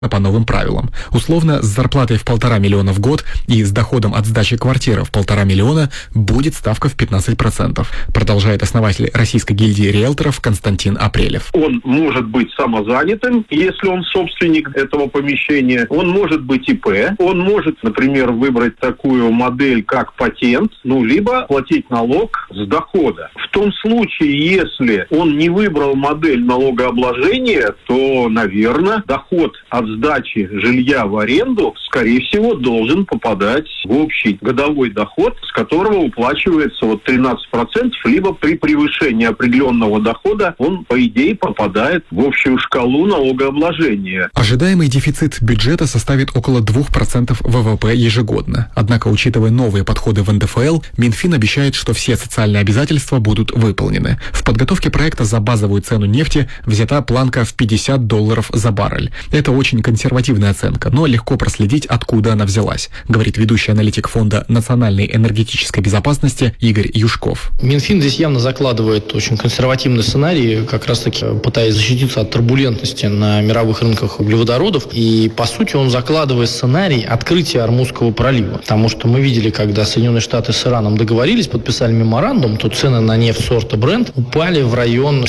по новым правилам. Условно, с зарплатой в 1,5 миллиона в год и с доходом от сдачи квартиры в 1,5 миллиона будет ставка в 15%, продолжает основатель Российской гильдии риэлторов Константин Апрелев. Он может быть самозанятым, если он собственник этого помещения. Он может быть ИП. Он может, например, выбрать такую модель, как патент, либо платить налог с дохода. В том случае, если он не выбрал модель налогообложения, то, наверное, доход от сдачи жилья в аренду, скорее всего, должен попадать в общий годовой доход, с которого уплачивается 13%, либо при превышении определенного дохода он, по идее, попадает в общую шкалу налогообложения. Ожидаемый дефицит бюджета составит около 2% ВВП ежегодно. Однако, учитывая новые подходы в НДФЛ, Минфин обещает, что все социальные обязательства будут выполнены. В подготовке проекта за базовую цену нефти взята планка в $50 за баррель. Это очень консервативная оценка, но легко проследить, откуда она взялась, говорит ведущий аналитик Фонда национальной энергетической безопасности Игорь Юшков. Минфин здесь явно закладывает очень консервативный сценарий, как раз-таки пытаясь защититься от турбулентности на мировых рынках углеводородов. И, по сути, он закладывает сценарий открытия Ормузского пролива. Потому что мы видели, когда Соединенные Штаты с Ираном договорились, подписали меморандум, то цены на нефть сорта Brent упали в район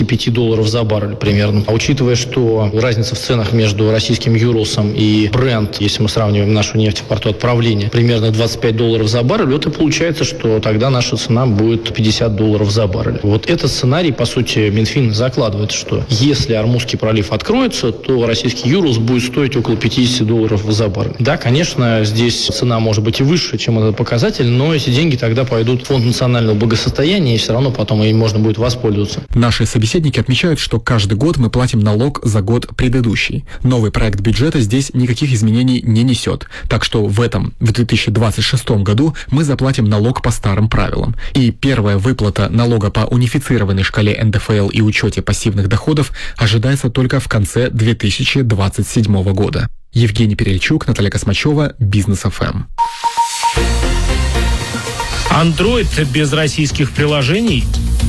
$75 за баррель примерно. А учитывая, что разница в ценах между российским Юрлсом и Brent, если мы сравниваем нашу нефть в порту отправления, примерно $25 за баррель, это получается, что тогда наша цена будет $50 за баррель. Вот этот сценарий, по сути, Минфин закладывает, что если Ормузский пролив откроется, то российский Юрлс будет стоить около $50 за баррель. Да, конечно, здесь цена может быть и выше, чем этот показатель, но эти деньги тогда пойдут в Фонд национального благосостояния, и все равно потом им можно будет воспользоваться. Наши собеседники отмечают, что каждый год мы платим налог за год предыдущий. Новый проект бюджета здесь никаких изменений не несет. Так что в 2026 году, мы заплатим налог по старым правилам. И первая выплата налога по унифицированной шкале НДФЛ и учете пассивных доходов ожидается только в конце 2027 года. Евгений Перельчук, Наталья Космачева, Бизнес ФМ. Android без российских приложений?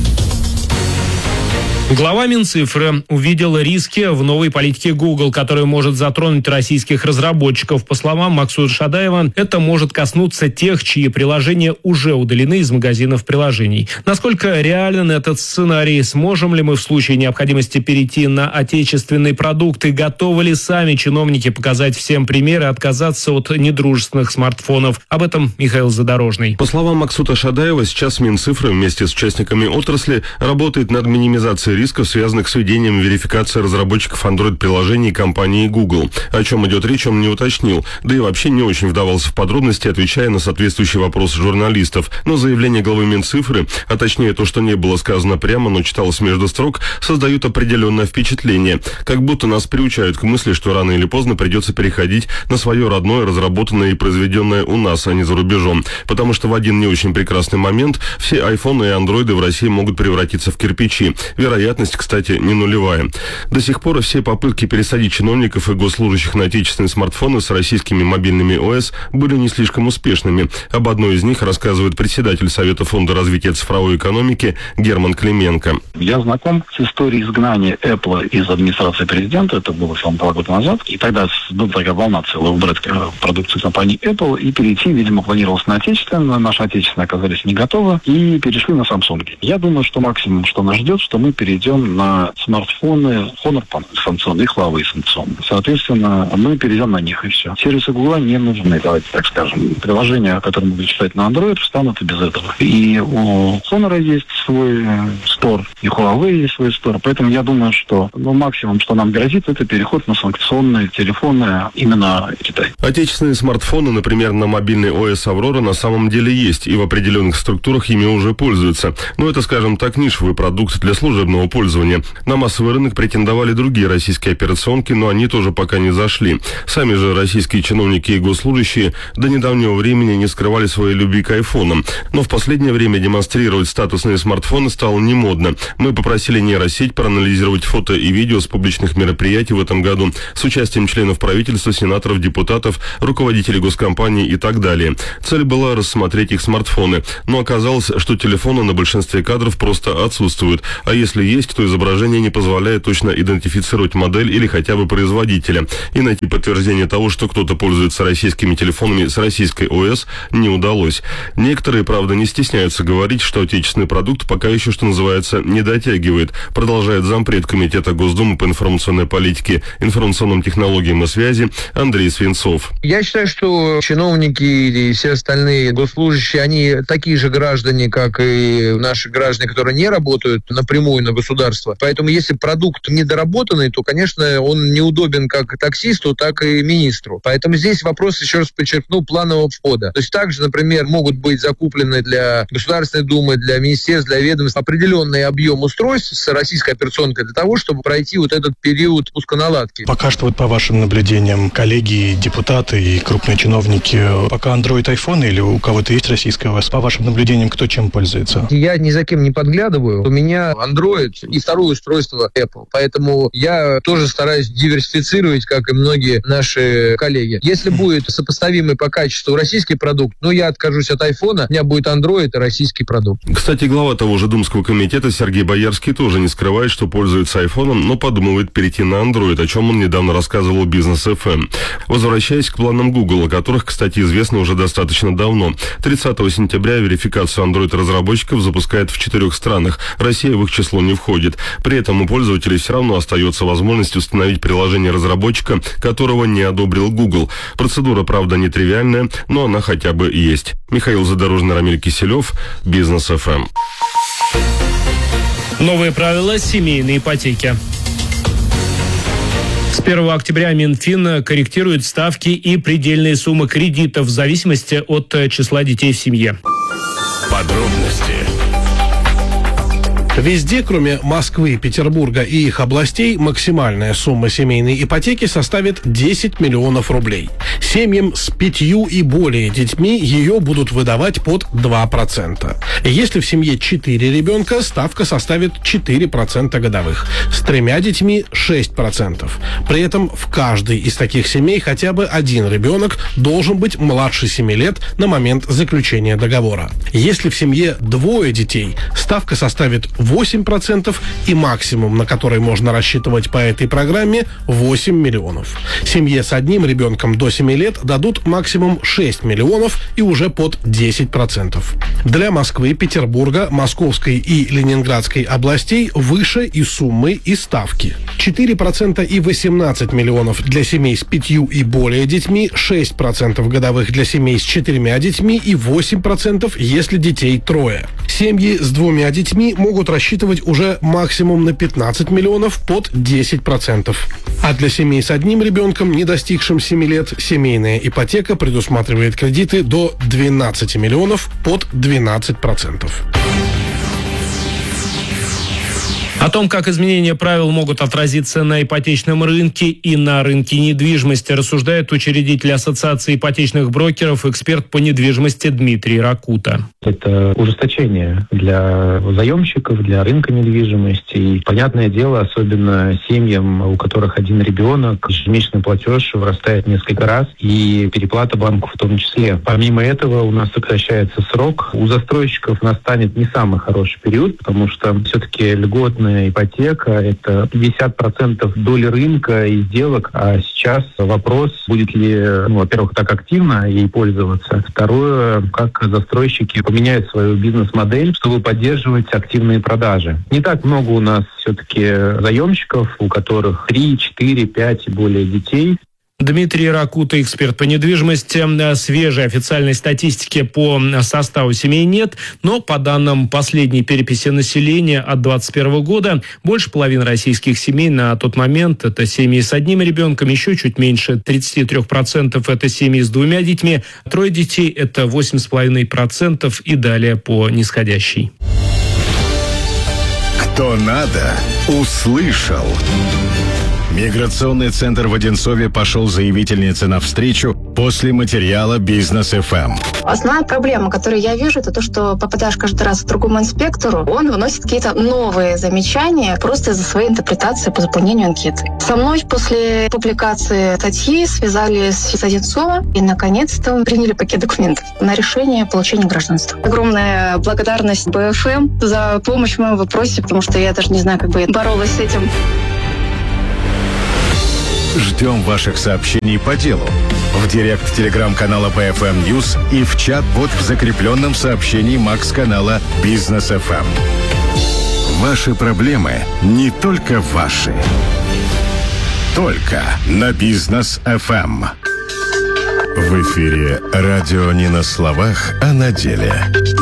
Глава Минцифры увидел риски в новой политике Google, которая может затронуть российских разработчиков. По словам Максута Шадаева, это может коснуться тех, чьи приложения уже удалены из магазинов приложений. Насколько реален этот сценарий? Сможем ли мы в случае необходимости перейти на отечественные продукты? Готовы ли сами чиновники показать всем примеры, отказаться от недружественных смартфонов? Об этом Михаил Задорожный. По словам Максута Шадаева, сейчас Минцифры вместе с участниками отрасли работает над минимизацией рисков, связанных с введением верификации разработчиков Android-приложений компании Google. О чем идет речь, он не уточнил, да и вообще не очень вдавался в подробности, отвечая на соответствующие вопросы журналистов. Но заявление главы Минцифры, а точнее то, что не было сказано прямо, но читалось между строк, создают определенное впечатление. Как будто нас приучают к мысли, что рано или поздно придется переходить на свое родное, разработанное и произведенное у нас, а не за рубежом. Потому что в один не очень прекрасный момент все айфоны и андроиды в России могут превратиться в кирпичи. Вероятность, кстати, не нулевая. До сих пор все попытки пересадить чиновников и госслужащих на отечественные смартфоны с российскими мобильными ОС были не слишком успешными. Об одной из них рассказывает председатель Совета фонда развития цифровой экономики Герман Клименко. Я знаком с историей изгнания Apple из администрации президента. Это было 2 года назад. И тогда была такая волна целая убрать продукцию компании Apple и перейти, видимо, планировалось на отечественное. Наши отечественные оказались не готовы и перешли на Samsung. Я думаю, что максимум, что нас ждет, что мы перейдем на смартфоны Honor санкционные, их Huawei санкционные. Соответственно, мы перейдем на них и все. Сервисы Google не нужны, давайте так скажем. Приложения, которые могут читать на Android, встанут и без этого. И у Honor есть свой стор, и у Huawei есть свой стор. Поэтому я думаю, что максимум, что нам грозит, это переход на санкционные телефоны именно Китай. Отечественные смартфоны, например, на мобильный ОС Aurora на самом деле есть, и в определенных структурах ими уже пользуются. Но это, скажем так, нишевый продукт для служебного пользования. На массовый рынок претендовали другие российские операционки, но они тоже пока не зашли. Сами же российские чиновники и госслужащие до недавнего времени не скрывали своей любви к айфонам. Но в последнее время демонстрировать статусные смартфоны стало не модно. Мы попросили нейросеть проанализировать фото и видео с публичных мероприятий в этом году с участием членов правительства, сенаторов, депутатов, руководителей госкомпаний и так далее. Цель была рассмотреть их смартфоны. Но оказалось, что телефоны на большинстве кадров просто отсутствуют. А если есть, есть, то изображение не позволяет точно идентифицировать модель или хотя бы производителя. И найти подтверждение того, что кто-то пользуется российскими телефонами с российской ОС, не удалось. Некоторые, правда, не стесняются говорить, что отечественный продукт пока еще, что называется, не дотягивает, продолжает зампред Комитета Госдумы по информационной политике, информационным технологиям и связи Андрей Свинцов. Я считаю, что чиновники и все остальные госслужащие, они такие же граждане, как и наши граждане, которые не работают напрямую на государство. Поэтому если продукт недоработанный, то, конечно, он неудобен как таксисту, так и министру. Поэтому здесь вопрос, еще раз подчеркну, планового входа. То есть также, например, могут быть закуплены для Государственной Думы, для министерств, для ведомств определенный объем устройств с российской операционкой для того, чтобы пройти вот этот период пусконаладки. Пока что, вот по вашим наблюдениям, коллеги, депутаты и крупные чиновники, пока Android, iPhone или у кого-то есть российская ОС, по вашим наблюдениям, кто чем пользуется? Я ни за кем не подглядываю. У меня Android и второе устройство Apple. Поэтому я тоже стараюсь диверсифицировать, как и многие наши коллеги. Если будет сопоставимый по качеству российский продукт, я откажусь от iPhone, у меня будет Android и российский продукт. Кстати, глава того же Думского комитета Сергей Боярский тоже не скрывает, что пользуется айфоном, но подумывает перейти на Android, о чем он недавно рассказывал Бизнес ФМ. Возвращаясь к планам Google, о которых, кстати, известно уже достаточно давно. 30 сентября верификацию Android-разработчиков запускает в 4 странах. Россия в их число не входит. При этом у пользователей все равно остается возможность установить приложение разработчика, которого не одобрил Google. Процедура, правда, нетривиальная, но она хотя бы есть. Михаил Задорожный, Рамиль Киселев, Бизнес ФМ. Новые правила семейной ипотеки. С 1 октября Минфин корректирует ставки и предельные суммы кредитов в зависимости от числа детей в семье. Подробности. Везде, кроме Москвы, Петербурга и их областей, максимальная сумма семейной ипотеки составит 10 миллионов рублей. Семьям с 5 и более детьми ее будут выдавать под 2%. Если в семье 4 ребенка, ставка составит 4% годовых. С 3 детьми 6%. При этом в каждой из таких семей хотя бы один ребенок должен быть младше 7 лет на момент заключения договора. Если в семье 2 детей, ставка составит 8%, и максимум, на который можно рассчитывать по этой программе, 8 миллионов. Семье с одним ребенком до 7 лет дадут максимум 6 миллионов и уже под 10%. Для Москвы, Петербурга, Московской и Ленинградской областей выше и суммы, и ставки. 4% и 18 миллионов для семей с 5 и более детьми, 6% годовых для семей с 4 детьми и 8%, если детей 3. Семьи с 2 детьми могут рассчитывать уже максимум на 15 миллионов под 10%. А для семей с одним ребенком, не достигшим 7 лет, семейная ипотека предусматривает кредиты до 12 миллионов под 12%. О том, как изменения правил могут отразиться на ипотечном рынке и на рынке недвижимости, рассуждает учредитель Ассоциации ипотечных брокеров, эксперт по недвижимости Дмитрий Ракута. Это ужесточение для заемщиков, для рынка недвижимости. И, понятное дело, особенно семьям, у которых один ребенок, ежемесячный платеж вырастает несколько раз, и переплата банку в том числе. Помимо этого, у нас сокращается срок. У застройщиков настанет не самый хороший период, потому что все-таки льготная ипотека – это 50% доли рынка и сделок. А сейчас вопрос, будет ли, во-первых, так активно ей пользоваться. Второе, как застройщики поменяют свою бизнес-модель, чтобы поддерживать активные продажи. Не так много у нас все-таки заемщиков, у которых 3, 4, 5 и более детей. Дмитрий Ракута, эксперт по недвижимости. Свежей официальной статистики по составу семей нет, но по данным последней переписи населения от 2021 года, больше половины российских семей на тот момент – это семьи с одним ребенком, еще чуть меньше 33% – это семьи с 2 детьми, 3 детей – это 8,5% и далее по нисходящей. Кто надо, услышал. Миграционный центр в Одинцове пошел заявительнице навстречу после материала «Бизнес ФМ». Основная проблема, которую я вижу, это то, что попадаешь каждый раз к другому инспектору, он выносит какие-то новые замечания просто из-за своей интерпретации по заполнению анкеты. Со мной после публикации статьи связались с Одинцова и, наконец-то, приняли пакет документов на решение получения гражданства. Огромная благодарность БФМ за помощь в моем вопросе, потому что я даже не знаю, как бы я боролась с этим. Ждем ваших сообщений по делу в директ телеграм-канала BFM News и в чат-бот в закрепленном сообщении Макс-канала «Бизнес ФМ». Ваши проблемы не только ваши. Только на «Бизнес ФМ». В эфире радио не на словах, а на деле.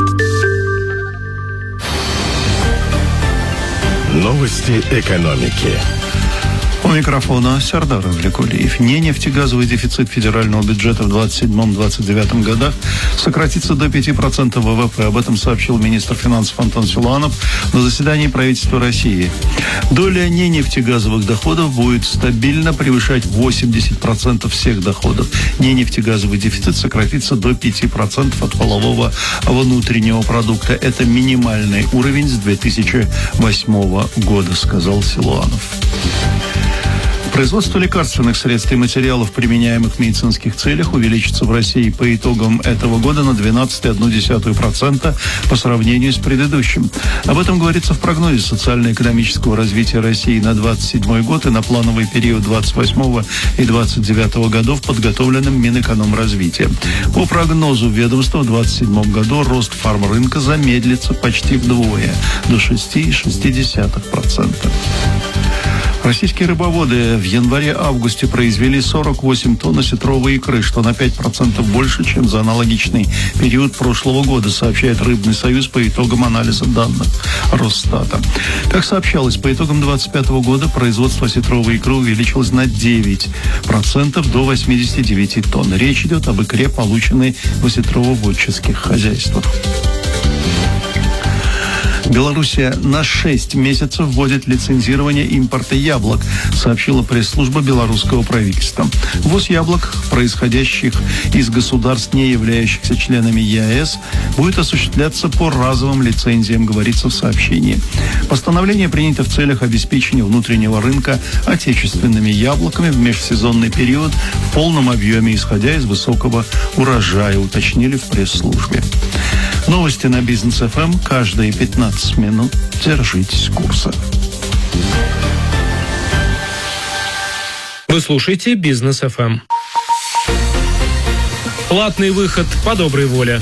Новости экономики. У микрофона Сардар Авликулиев. Нефтегазовый дефицит федерального бюджета в 2027-2029 годах сократится до 5% ВВП. Об этом сообщил министр финансов Антон Силуанов на заседании правительства России. Доля ненефтегазовых доходов будет стабильно превышать 80% всех доходов. Ненефтегазовый дефицит сократится до 5% от валового внутреннего продукта. Это минимальный уровень с 2008 года, сказал Силуанов. Производство лекарственных средств и материалов, применяемых в медицинских целях, увеличится в России по итогам этого года на 12,1% по сравнению с предыдущим. Об этом говорится в прогнозе социально-экономического развития России на 2027 год и на плановый период 2028 и 2029 годов, подготовленным Минэкономразвития. По прогнозу ведомства в 2027 году рост фармрынка замедлится почти вдвое, до 6,6%. Российские рыбоводы в январе-августе произвели 48 тонн осетровой икры, что на 5% больше, чем за аналогичный период прошлого года, сообщает Рыбный союз по итогам анализа данных Росстата. Как сообщалось, по итогам 2025 года производство осетровой икры увеличилось на 9% до 89 тонн. Речь идет об икре, полученной в осетрово-водческих хозяйствах. Белоруссия на 6 месяцев вводит лицензирование импорта яблок, сообщила пресс-служба белорусского правительства. Ввоз яблок, происходящих из государств, не являющихся членами ЕАЭС, будет осуществляться по разовым лицензиям, говорится в сообщении. Постановление принято в целях обеспечения внутреннего рынка отечественными яблоками в межсезонный период в полном объеме, исходя из высокого урожая, уточнили в пресс-службе. Новости на Бизнес ФМ каждые 15 минут. Держитесь курса. Вы слушаете Бизнес ФМ. Платный выход по доброй воле.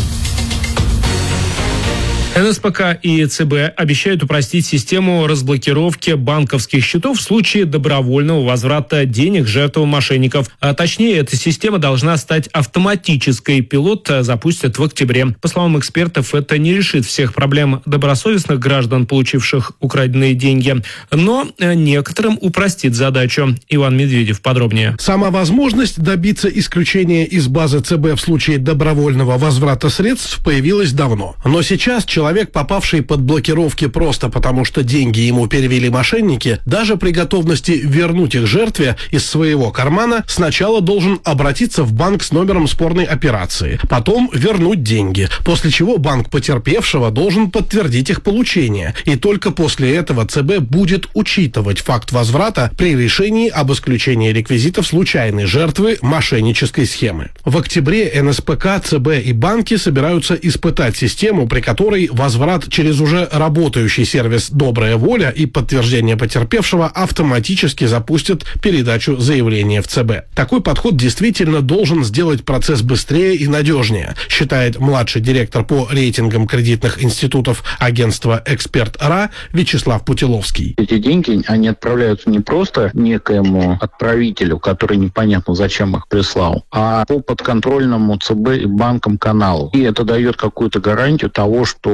НСПК и ЦБ обещают упростить систему разблокировки банковских счетов в случае добровольного возврата денег жертвам мошенников. А точнее, эта система должна стать автоматической. Пилот запустят в октябре. По словам экспертов, это не решит всех проблем добросовестных граждан, получивших украденные деньги, но некоторым упростит задачу. Иван Медведев подробнее. Сама возможность добиться исключения из базы ЦБ в случае добровольного возврата средств появилась давно. Но сейчас человек, попавший под блокировки просто потому, что деньги ему перевели мошенники, даже при готовности вернуть их жертве из своего кармана, сначала должен обратиться в банк с номером спорной операции, потом вернуть деньги, после чего банк потерпевшего должен подтвердить их получение. И только после этого ЦБ будет учитывать факт возврата при решении об исключении реквизитов случайной жертвы мошеннической схемы. В октябре НСПК, ЦБ и банки собираются испытать систему, при которой возврат через уже работающий сервис «Добрая воля» и подтверждение потерпевшего автоматически запустят передачу заявления в ЦБ. Такой подход действительно должен сделать процесс быстрее и надежнее, считает младший директор по рейтингам кредитных институтов агентства «Эксперт.РА» Вячеслав Путиловский. Эти деньги, они отправляются не просто некоему отправителю, который непонятно зачем их прислал, а по подконтрольному ЦБ и банкам каналу. И это дает какую-то гарантию того, что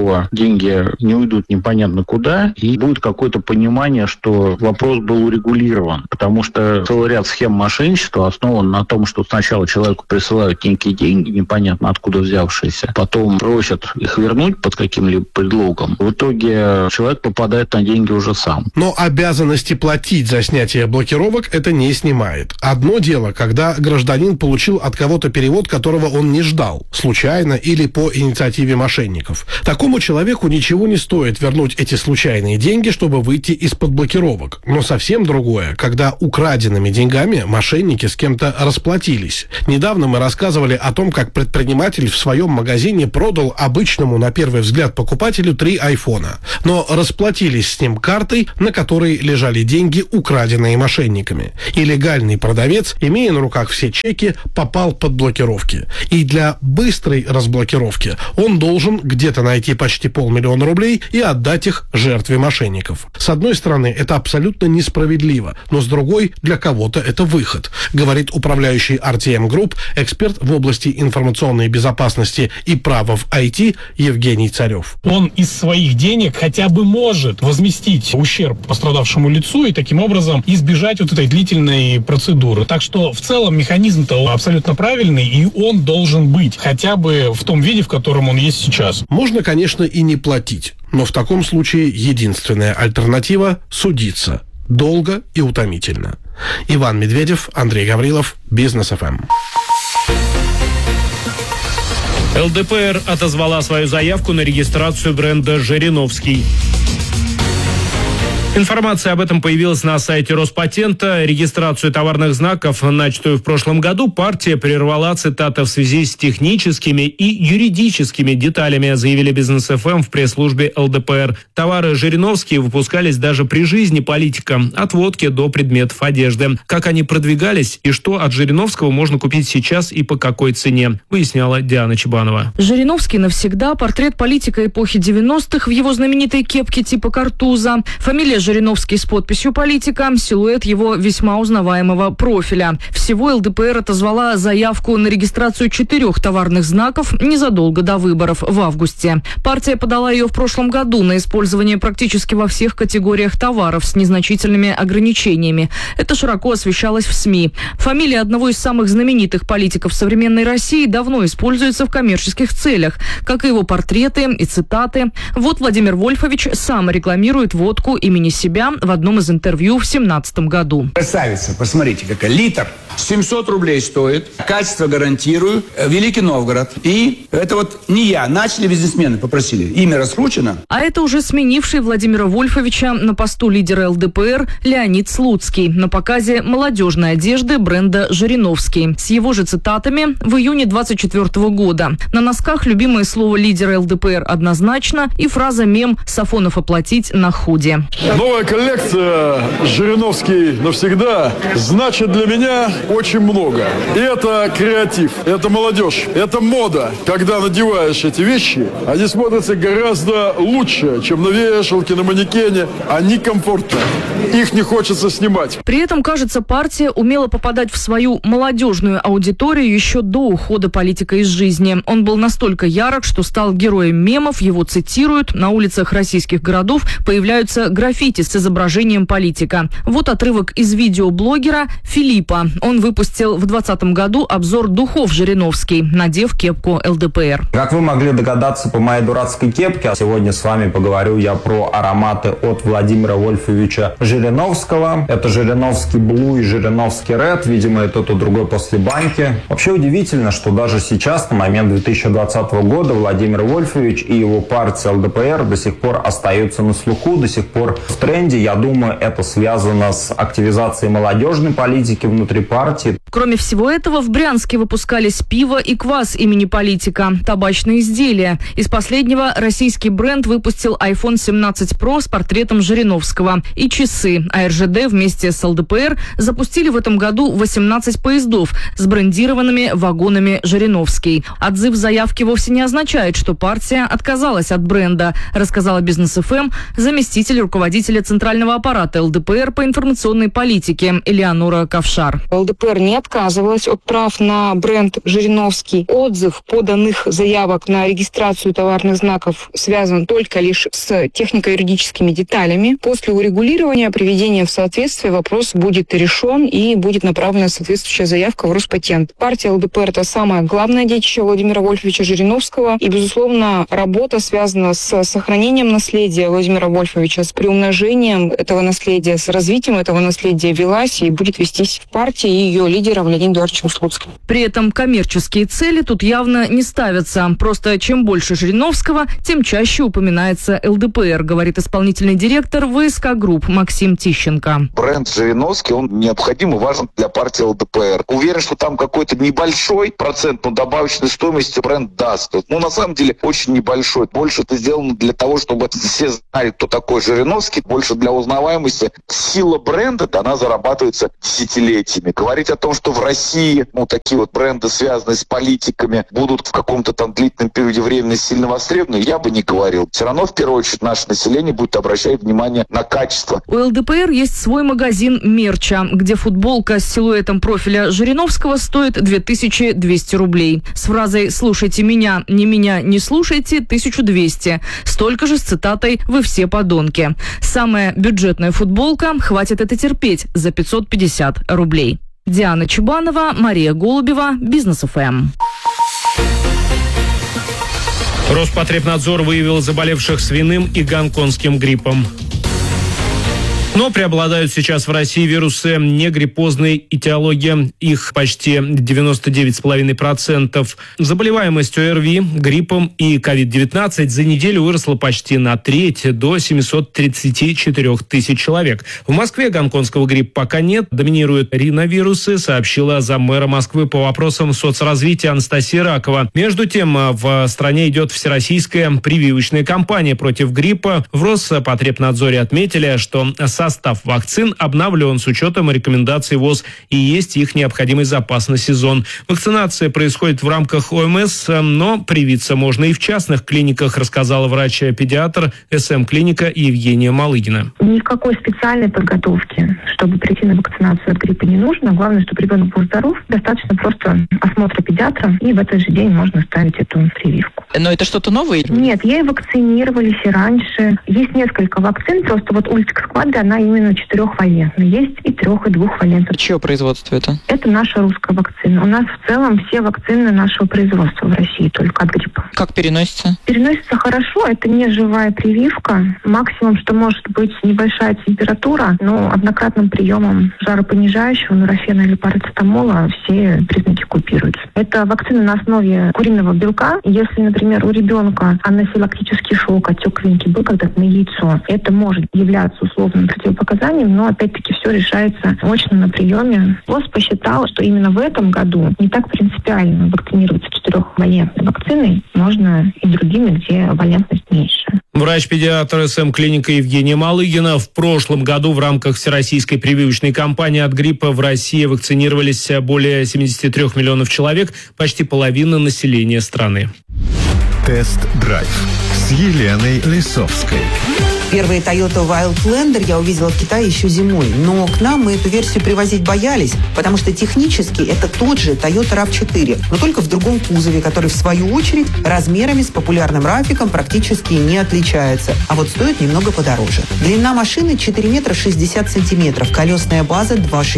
что деньги не уйдут непонятно куда, и будет какое-то понимание, что вопрос был урегулирован. Потому что целый ряд схем мошенничества основан на том, что сначала человеку присылают некие деньги, непонятно откуда взявшиеся, потом просят их вернуть под каким-либо предлогом. В итоге человек попадает на деньги уже сам. Но обязанности платить за снятие блокировок это не снимает. Одно дело, когда гражданин получил от кого-то перевод, которого он не ждал, случайно или по инициативе мошенников. Такому человеку ничего не стоит вернуть эти случайные деньги, чтобы выйти из-под блокировок. Но совсем другое, когда украденными деньгами мошенники с кем-то расплатились. Недавно мы рассказывали о том, как предприниматель в своем магазине продал обычному, на первый взгляд, покупателю 3 айфона. Но расплатились с ним картой, на которой лежали деньги, украденные мошенниками. И легальный продавец, имея на руках все чеки, попал под блокировки. И для быстрой разблокировки он должен где-то найти почти 500 000 рублей и отдать их жертве мошенников. С одной стороны, это абсолютно несправедливо, но с другой, для кого-то это выход, говорит управляющий RTM Group, эксперт в области информационной безопасности и права в IT Евгений Царев. Он из своих денег хотя бы может возместить ущерб пострадавшему лицу и таким образом избежать вот этой длительной процедуры. Так что в целом механизм-то абсолютно правильный, и он должен быть хотя бы в том виде, в котором он есть сейчас. Можно, конечно, и не платить, но в таком случае единственная альтернатива – судиться. Долго и утомительно. Иван Медведев, Андрей Гаврилов, Бизнес ФМ. ЛДПР отозвала свою заявку на регистрацию бренда «Жириновский». Информация об этом появилась на сайте Роспатента. Регистрацию товарных знаков, начатую в прошлом году, партия прервала, цитата, в связи с техническими и юридическими деталями, заявили Бизнес ФМ в пресс-службе ЛДПР. Товары «Жириновские» выпускались даже при жизни политика, от водки до предметов одежды. Как они продвигались и что от Жириновского можно купить сейчас и по какой цене, выясняла Диана Чебанова. Жириновский навсегда, портрет политика эпохи 90-х в его знаменитой кепке типа картуза, фамилия Жириновский с подписью политика, силуэт его весьма узнаваемого профиля. Всего ЛДПР отозвала заявку на регистрацию 4 товарных знаков незадолго до выборов в августе. Партия подала ее в прошлом году на использование практически во всех категориях товаров с незначительными ограничениями. Это широко освещалось в СМИ. Фамилия одного из самых знаменитых политиков современной России давно используется в коммерческих целях, как и его портреты и цитаты. Вот Владимир Вольфович сам рекламирует водку имени себя в одном из интервью в 2017 году. Красавица, посмотрите, какая литр. 700 рублей стоит. Качество гарантирую. Великий Новгород. И это вот не я. Начали бизнесмены, попросили. Имя раскручено. А это уже сменивший Владимира Вольфовича на посту лидера ЛДПР Леонид Слуцкий на показе молодежной одежды бренда «Жириновский». С его же цитатами в июне 2024 года. На носках любимое слово лидера ЛДПР «однозначно» и фраза «мем Сафонов оплатить на худе». Новая коллекция «Жириновский навсегда» значит для меня очень много. И это креатив, это молодежь, это мода. Когда надеваешь эти вещи, они смотрятся гораздо лучше, чем на вешалке, на манекене. Они комфортны. Их не хочется снимать. При этом, кажется, партия умела попадать в свою молодежную аудиторию еще до ухода политика из жизни. Он был настолько ярок, что стал героем мемов, его цитируют, на улицах российских городов появляются граффити с изображением политика. Вот отрывок из видео блогера Филиппа. Он выпустил в 2020 году обзор духов «Жириновский», надев кепку ЛДПР. Как вы могли догадаться по моей дурацкой кепке, сегодня с вами поговорю я про ароматы от Владимира Вольфовича Жириновского. Это Жириновский Блу и Жириновский Ред. Видимо, и тот, и другой после баньки. Вообще удивительно, что даже сейчас, на момент 2020 года, Владимир Вольфович и его партия ЛДПР до сих пор остаются на слуху, до сих пор в тренде. Я думаю, это связано с активизацией молодежной политики внутри партии. Кроме всего этого, в Брянске выпускались пиво и квас имени политика, табачные изделия. Из последнего российский бренд выпустил iPhone 17 Pro с портретом Жириновского и часы. А РЖД вместе с ЛДПР запустили в этом году 18 поездов с брендированными вагонами «Жириновский». Отзыв заявки вовсе не означает, что партия отказалась от бренда, рассказала Бизнес ФМ заместитель руководителя руководителя Центрального аппарата ЛДПР по информационной политике Элеонора Ковшар. ЛДПР не отказывалась от прав на бренд «Жириновский». Отзыв поданных заявок на регистрацию товарных знаков связан только лишь с технико-юридическими деталями. После урегулирования, приведения в соответствие, вопрос будет решен и будет направлена соответствующая заявка в Роспатент. Партия ЛДПР – это самое главное детище Владимира Вольфовича Жириновского. И, безусловно, работа связана с сохранением наследия Владимира Вольфовича, с приумножением этого наследия, с развитием этого наследия велась и будет вестись в партии и ее лидером Леонидом Эдуардовичем Слуцким. При этом коммерческие цели тут явно не ставятся. Просто чем больше Жириновского, тем чаще упоминается ЛДПР, говорит исполнительный директор ВСК Групп Максим Тищенко. Бренд Жириновский, он необходим и важен для партии ЛДПР. Уверен, что там какой-то небольшой процент, но добавочной стоимости бренд даст. На самом деле, очень небольшой. Больше это сделано для того, чтобы все знали, кто такой Жириновский, больше для узнаваемости. Сила бренда, она зарабатывается десятилетиями. Говорить о том, что в России, такие вот бренды, связанные с политиками, будут в каком-то там длительном периоде времени сильно востребованы, я бы не говорил. Все равно, в первую очередь, наше население будет обращать внимание на качество. У ЛДПР есть свой магазин мерча, где футболка с силуэтом профиля Жириновского стоит 2200 рублей. С фразой «слушайте меня, не слушайте» 1200. Столько же с цитатой «вы все подонки». Самая бюджетная футболка «хватит это терпеть» за 550 рублей. Диана Чубанова, Мария Голубева, Бизнес ФМ. Роспотребнадзор выявил заболевших свиным и гонконгским гриппом. Но преобладают сейчас в России вирусы негриппозной этиологии. Их почти 99,5%. Заболеваемость ОРВИ, гриппом и COVID-19 за неделю выросла почти на треть, до 734 тысяч человек. В Москве гонконгского гриппа пока нет. Доминируют риновирусы, сообщила заммэра Москвы по вопросам соцразвития Анастасия Ракова. Между тем, в стране идет всероссийская прививочная кампания против гриппа. В Роспотребнадзоре отметили, что состав вакцин обновлен с учетом рекомендаций ВОЗ и есть их необходимый запас на сезон. Вакцинация происходит в рамках ОМС, но привиться можно и в частных клиниках, рассказала врач-педиатр СМ-клиника Евгения Малыгина. Никакой специальной подготовки, чтобы прийти на вакцинацию от гриппа, не нужно. Главное, чтобы ребенок был здоров. Достаточно просто осмотра педиатра, и в этот же день можно ставить эту прививку. Но это что-то новое? Нет, ей вакцинировались и раньше. Есть несколько вакцин, просто вот Ультикс-Квадри, она именно 4-валентная. Есть и 3- и 2-валентная. Чье производство это? Это наша русская вакцина. У нас в целом все вакцины нашего производства в России, только от гриппа. Как переносится? Переносится хорошо. Это не живая прививка. Максимум, что может быть небольшая температура, но однократным приемом жаропонижающего, нурофена или парацетамола все признаки купируются. Это вакцина на основе куриного белка. Если, например, у ребенка анафилактический шок, отек венки был когда-то на яйцо, это может являться условным противопоказанием, но опять-таки все решается очно на приеме. ВОЗ посчитал, что именно в этом году не так принципиально вакцинироваться 4-валентной вакциной, можно и другими, где валентность меньше. Врач-педиатр СМ-клиника Евгения Малыгина. В прошлом году в рамках всероссийской прививочной кампании от гриппа в России вакцинировались более 73 миллионов человек, почти половина населения страны. Тест-драйв с Еленой Лисовской. Первый Toyota Wildlander я увидела в Китае еще зимой, но к нам мы эту версию привозить боялись, потому что технически это тот же Toyota RAV4, но только в другом кузове, который в свою очередь размерами с популярным RAV-иком практически не отличается, а вот стоит немного подороже. Длина машины 4 метра 60 сантиметров, колесная база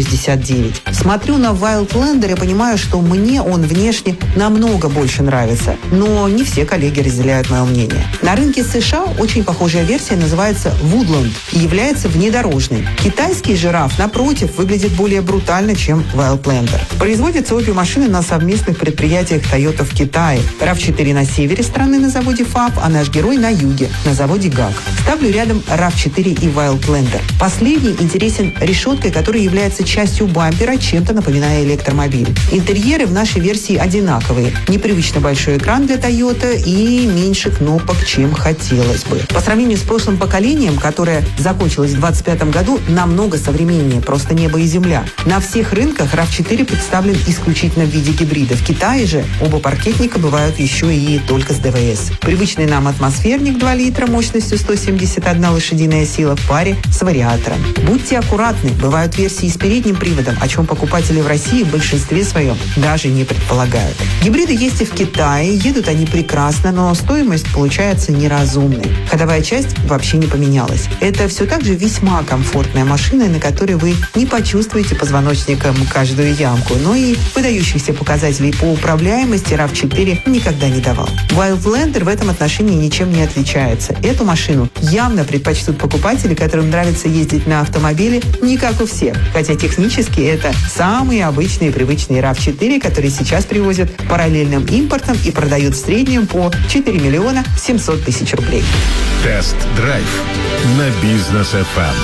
2,69. Смотрю на Wildlander и понимаю, что мне он внешне намного больше нравится, но не все коллеги разделяют мое мнение. На рынке США очень похожая версия называется Woodland и является внедорожной. Китайский же RAV, напротив, выглядит более брутально, чем Wildlander. Производятся обе машины на совместных предприятиях Toyota в Китае. RAV4 на севере страны на заводе FAB, а наш герой на юге, на заводе GAC. Ставлю рядом RAV4 и Wildlander. Последний интересен решеткой, которая является частью бампера, чем-то напоминая электромобиль. Интерьеры в нашей версии одинаковые. Непривычно большой экран для Toyota и меньше кнопок, чем хотелось бы. По сравнению с прошлым поколением поколением, которое закончилось в 2025 году, намного современнее, просто небо и земля. На всех рынках RAV4 представлен исключительно в виде гибрида. В Китае же оба паркетника бывают еще и только с ДВС. Привычный нам атмосферник 2 литра мощностью 171 лошадиная сила в паре с вариатором. Будьте аккуратны, бывают версии с передним приводом, о чем покупатели в России в большинстве своем даже не предполагают. Гибриды есть и в Китае, едут они прекрасно, но стоимость получается неразумной. Ходовая часть вообще не поменялась. Это все так же весьма комфортная машина, на которой вы не почувствуете позвоночником каждую ямку, но и выдающихся показателей по управляемости RAV4 никогда не давал. Wildlander в этом отношении ничем не отличается. Эту машину явно предпочтут покупатели, которым нравится ездить на автомобиле не как у всех, хотя технически это самые обычные и привычные RAV4, которые сейчас привозят параллельным импортом и продают в среднем по 4 миллиона 700 тысяч рублей. Тест-драйв на Бизнес FM.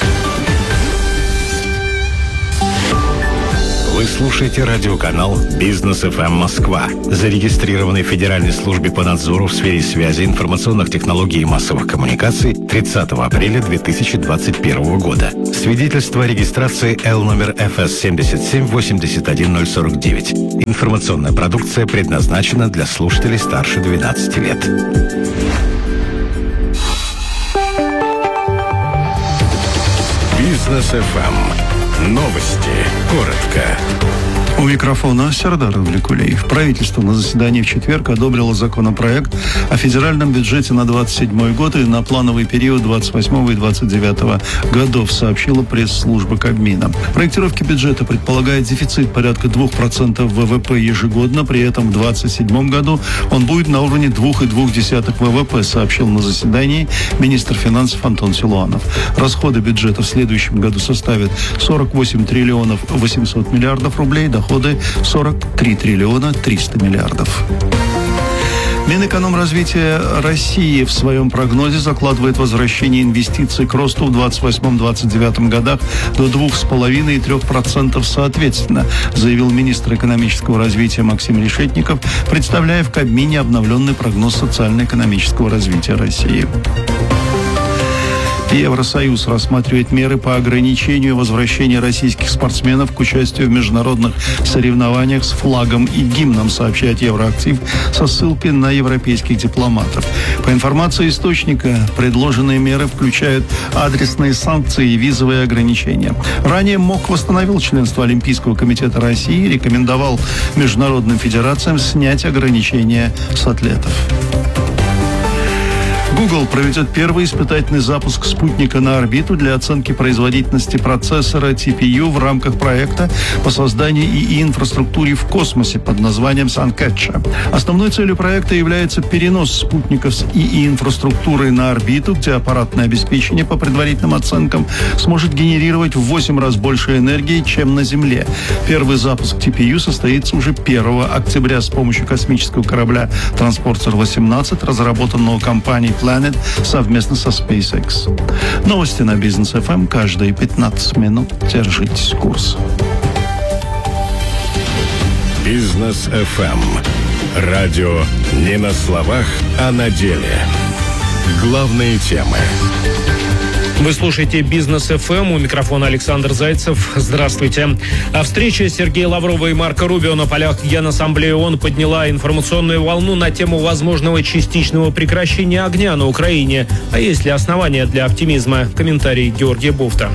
Вы слушаете радиоканал «Бизнес FM Москва», зарегистрированный в Федеральной службе по надзору в сфере связи, информационных технологий и массовых коммуникаций 30 апреля 2021 года. Свидетельство о регистрации L номер FS 7781049. Информационная продукция предназначена для слушателей старше 12 лет. Бизнес FM. Новости. Коротко. У микрофона Сердар Авликулеев. Правительство на заседании в четверг одобрило законопроект о федеральном бюджете на 27 год и на плановый период 28 и 29 годов, сообщила пресс-служба Кабмина. Проектировки бюджета предполагает дефицит порядка 2% ВВП ежегодно, при этом в 27 году он будет на уровне 2,2% ВВП, сообщил на заседании министр финансов Антон Силуанов. Расходы бюджета в следующем году составят 48 триллионов 800 миллиардов рублей, доходы 43 триллиона 300 миллиардов. Минэкономразвития России в своем прогнозе закладывает возвращение инвестиций к росту в 28-29 годах до 2,5% и 3% соответственно, заявил министр экономического развития Максим Решетников, представляя в Кабмине обновленный прогноз социально-экономического развития России. Евросоюз рассматривает меры по ограничению возвращения российских спортсменов к участию в международных соревнованиях с флагом и гимном, сообщает Евроактив со ссылкой на европейских дипломатов. По информации источника, предложенные меры включают адресные санкции и визовые ограничения. Ранее МОК восстановил членство Олимпийского комитета России и рекомендовал международным федерациям снять ограничения с атлетов. Google проведет первый испытательный запуск спутника на орбиту для оценки производительности процессора TPU в рамках проекта по созданию ИИ-инфраструктуры в космосе под названием SunCatcher. Основной целью проекта является перенос спутников с ИИ-инфраструктурой на орбиту, где аппаратное обеспечение, по предварительным оценкам, сможет генерировать в 8 раз больше энергии, чем на Земле. Первый запуск TPU состоится уже 1 октября с помощью космического корабля «Транспортер-18», разработанного компанией Planet совместно со SpaceX. Новости на Бизнес FM каждые 15 минут. Держитесь курса. Бизнес FM. Радио не на словах, а на деле. Главные темы. Вы слушаете «Бизнес ФМ», у микрофона Александр Зайцев. Здравствуйте. А встреча Сергея Лаврова и Марко Рубио на полях Генассамблеи ООН подняла информационную волну на тему возможного частичного прекращения огня на Украине. А есть ли основания для оптимизма? Комментарий Георгия Буфта.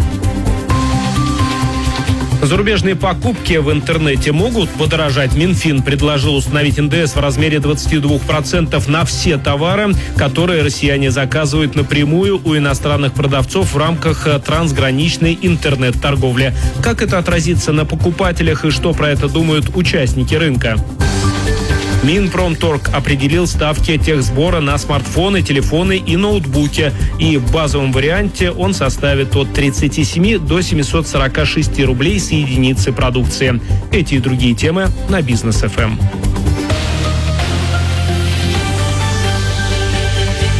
Зарубежные покупки в интернете могут подорожать. Минфин предложил установить НДС в размере 22% на все товары, которые россияне заказывают напрямую у иностранных продавцов в рамках трансграничной интернет-торговли. Как это отразится на покупателях и что про это думают участники рынка? Минпромторг определил ставки техсбора на смартфоны, телефоны и ноутбуки. И в базовом варианте он составит от 37 до 746 рублей с единицы продукции. Эти и другие темы на Бизнес ФМ.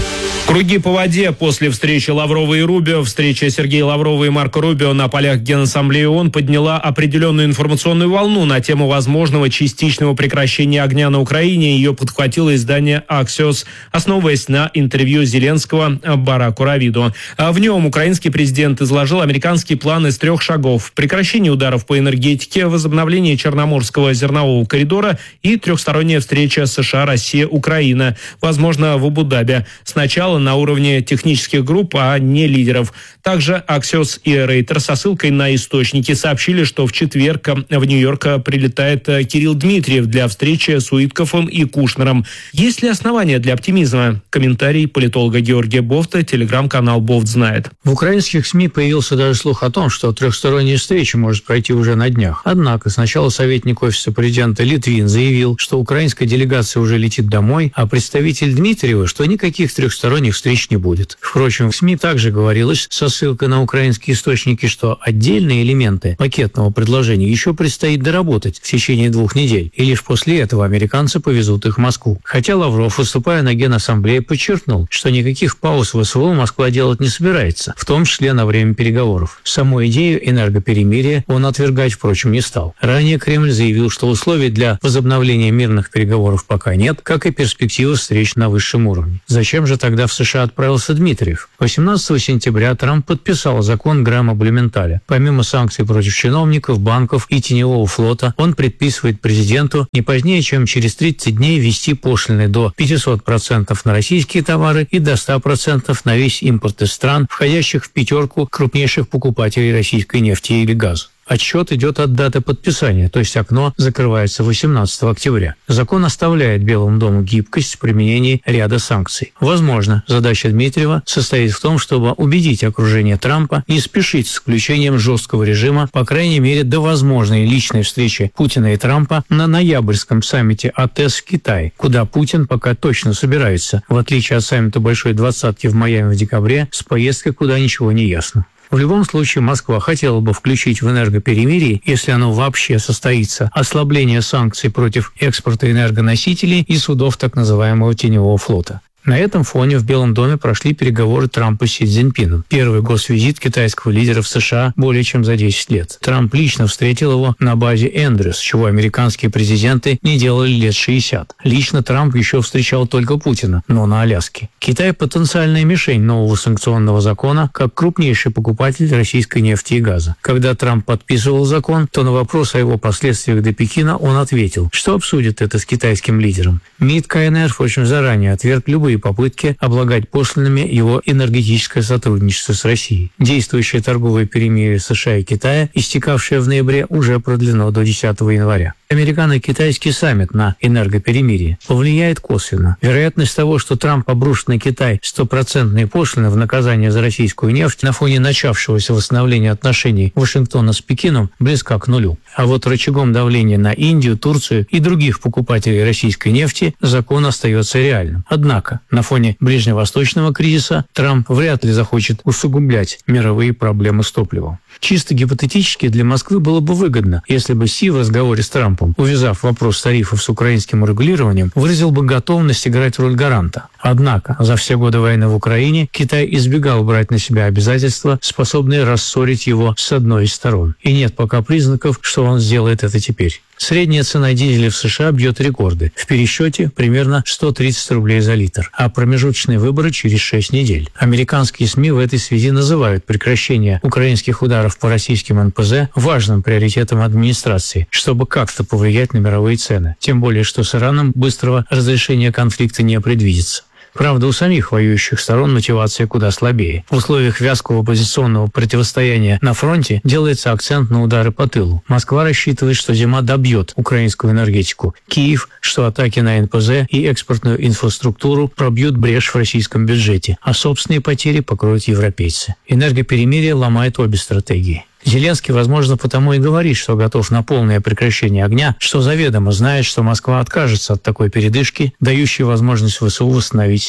Круги по воде после встречи Лаврова и Рубио. Встреча Сергея Лаврова и Марко Рубио на полях Генассамблеи ООН подняла определенную информационную волну на тему возможного частичного прекращения огня на Украине. Ее подхватило издание «Axios», основываясь на интервью Зеленского Бараку Равиду. В нем украинский президент изложил американский план из 3 шагов: прекращение ударов по энергетике, возобновление Черноморского зернового коридора и 3-сторонняя встреча США, Россия, Украина, возможно, в Абу-Даби. Сначала на уровне технических групп, а не лидеров. Также Axios и Рейтер со ссылкой на источники сообщили, что в четверг в Нью-Йорк прилетает Кирилл Дмитриев для встречи с Уиткофом и Кушнером. Есть ли основания для оптимизма? Комментарий политолога Георгия Бофта, телеграм-канал «Бофт знает». В украинских СМИ появился даже слух о том, что 3-сторонняя встреча может пройти уже на днях. Однако сначала советник офиса президента Литвин заявил, что украинская делегация уже летит домой, а представитель Дмитриева, что никаких 3-сторонних встреч не будет. Впрочем, в СМИ также говорилось со ссылкой на украинские источники, что отдельные элементы пакетного предложения еще предстоит доработать в течение 2 недель, и лишь после этого американцы повезут их в Москву. Хотя Лавров, выступая на Генассамблее, подчеркнул, что никаких пауз в СВО Москва делать не собирается, в том числе на время переговоров. Саму идею энергоперемирия он отвергать, впрочем, не стал. Ранее Кремль заявил, что условий для возобновления мирных переговоров пока нет, как и перспективы встреч на высшем уровне. Зачем же тогда в США отправился Дмитриев? 18 сентября Трамп подписал закон Грэма-Блюменталя. Помимо санкций против чиновников, банков и теневого флота, он предписывает президенту не позднее, чем через 30 дней ввести пошлины до 500% на российские товары и до 100% на весь импорт из стран, входящих в 5 крупнейших покупателей российской нефти или газа. Отсчет идет от даты подписания, то есть окно закрывается 18 октября. Закон оставляет Белому дому гибкость в применении ряда санкций. Возможно, задача Дмитриева состоит в том, чтобы убедить окружение Трампа не спешить с включением жесткого режима, по крайней мере, до возможной личной встречи Путина и Трампа на ноябрьском саммите АТЭС в Китае, куда Путин пока точно собирается, в отличие от саммита Большой Двадцатки в Майами в декабре, с поездкой куда ничего не ясно. В любом случае, Москва хотела бы включить в энергоперемирие, если оно вообще состоится, ослабление санкций против экспорта энергоносителей и судов так называемого теневого флота. На этом фоне в Белом доме прошли переговоры Трампа с Си Цзиньпином. Первый госвизит китайского лидера в США более чем за 10 лет. Трамп лично встретил его на базе Эндрюс, чего американские президенты не делали лет 60. Лично Трамп еще встречал только Путина, но на Аляске. Китай – потенциальная мишень нового санкционного закона, как крупнейший покупатель российской нефти и газа. Когда Трамп подписывал закон, то на вопрос о его последствиях для Пекина он ответил, что обсудит это с китайским лидером. МИД КНР очень заранее отверг любые попытки облагать пошлинами его энергетическое сотрудничество с Россией. Действующее торговое перемирие США и Китая, истекавшее в ноябре, уже продлено до 10 января. Американо-китайский саммит на энергоперемирие повлияет косвенно. Вероятность того, что Трамп обрушит на Китай 100% пошлины в наказание за российскую нефть на фоне начавшегося восстановления отношений Вашингтона с Пекином, близка к нулю. А вот рычагом давления на Индию, Турцию и других покупателей российской нефти закон остается реальным. Однако на фоне ближневосточного кризиса Трамп вряд ли захочет усугублять мировые проблемы с топливом. Чисто гипотетически для Москвы было бы выгодно, если бы Си в разговоре с Трампом, увязав вопрос тарифов с украинским урегулированием, выразил бы готовность играть роль гаранта. Однако за все годы войны в Украине Китай избегал брать на себя обязательства, способные рассорить его с одной из сторон. И нет пока признаков, что он сделает это теперь. Средняя цена дизеля в США бьет рекорды. В пересчете примерно 130 рублей за литр, а промежуточные выборы через 6 недель. Американские СМИ в этой связи называют прекращение украинских ударов по российским НПЗ важным приоритетом администрации, чтобы как-то повлиять на мировые цены. Тем более, что с Ираном быстрого разрешения конфликта не предвидится. Правда, у самих воюющих сторон мотивация куда слабее. В условиях вязкого оппозиционного противостояния на фронте делается акцент на удары по тылу. Москва рассчитывает, что зима добьет украинскую энергетику. Киев, что атаки на НПЗ и экспортную инфраструктуру пробьют брешь в российском бюджете, а собственные потери покроют европейцы. Энергоперемирие ломает обе стратегии. Зеленский, возможно, потому и говорит, что готов на полное прекращение огня, что заведомо знает, что Москва откажется от такой передышки, дающей возможность ВСУ восстановить силы.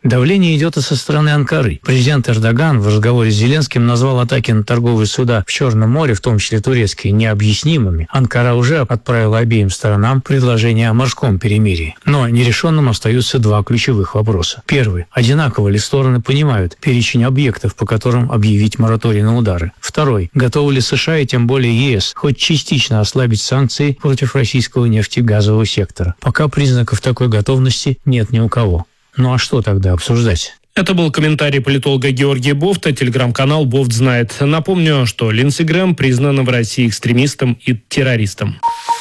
Давление идет и со стороны Анкары. Президент Эрдоган в разговоре с Зеленским назвал атаки на торговые суда в Черном море, в том числе турецкие, необъяснимыми. Анкара уже отправила обеим сторонам предложение о морском перемирии. Но нерешенным остаются два ключевых вопроса. Первый. Одинаково ли стороны понимают перечень объектов, по которым объявить мораторий на удары? Второй. Готовы ли США и тем более ЕС хоть частично ослабить санкции против российского нефтегазового сектора? Пока признаков такой готовности нет ни у кого. Ну а что тогда обсуждать? Это был комментарий политолога Георгия Бофта, телеграм-канал «Бофт знает». Напомню, что Линдси Грэм признан в России экстремистом и террористом.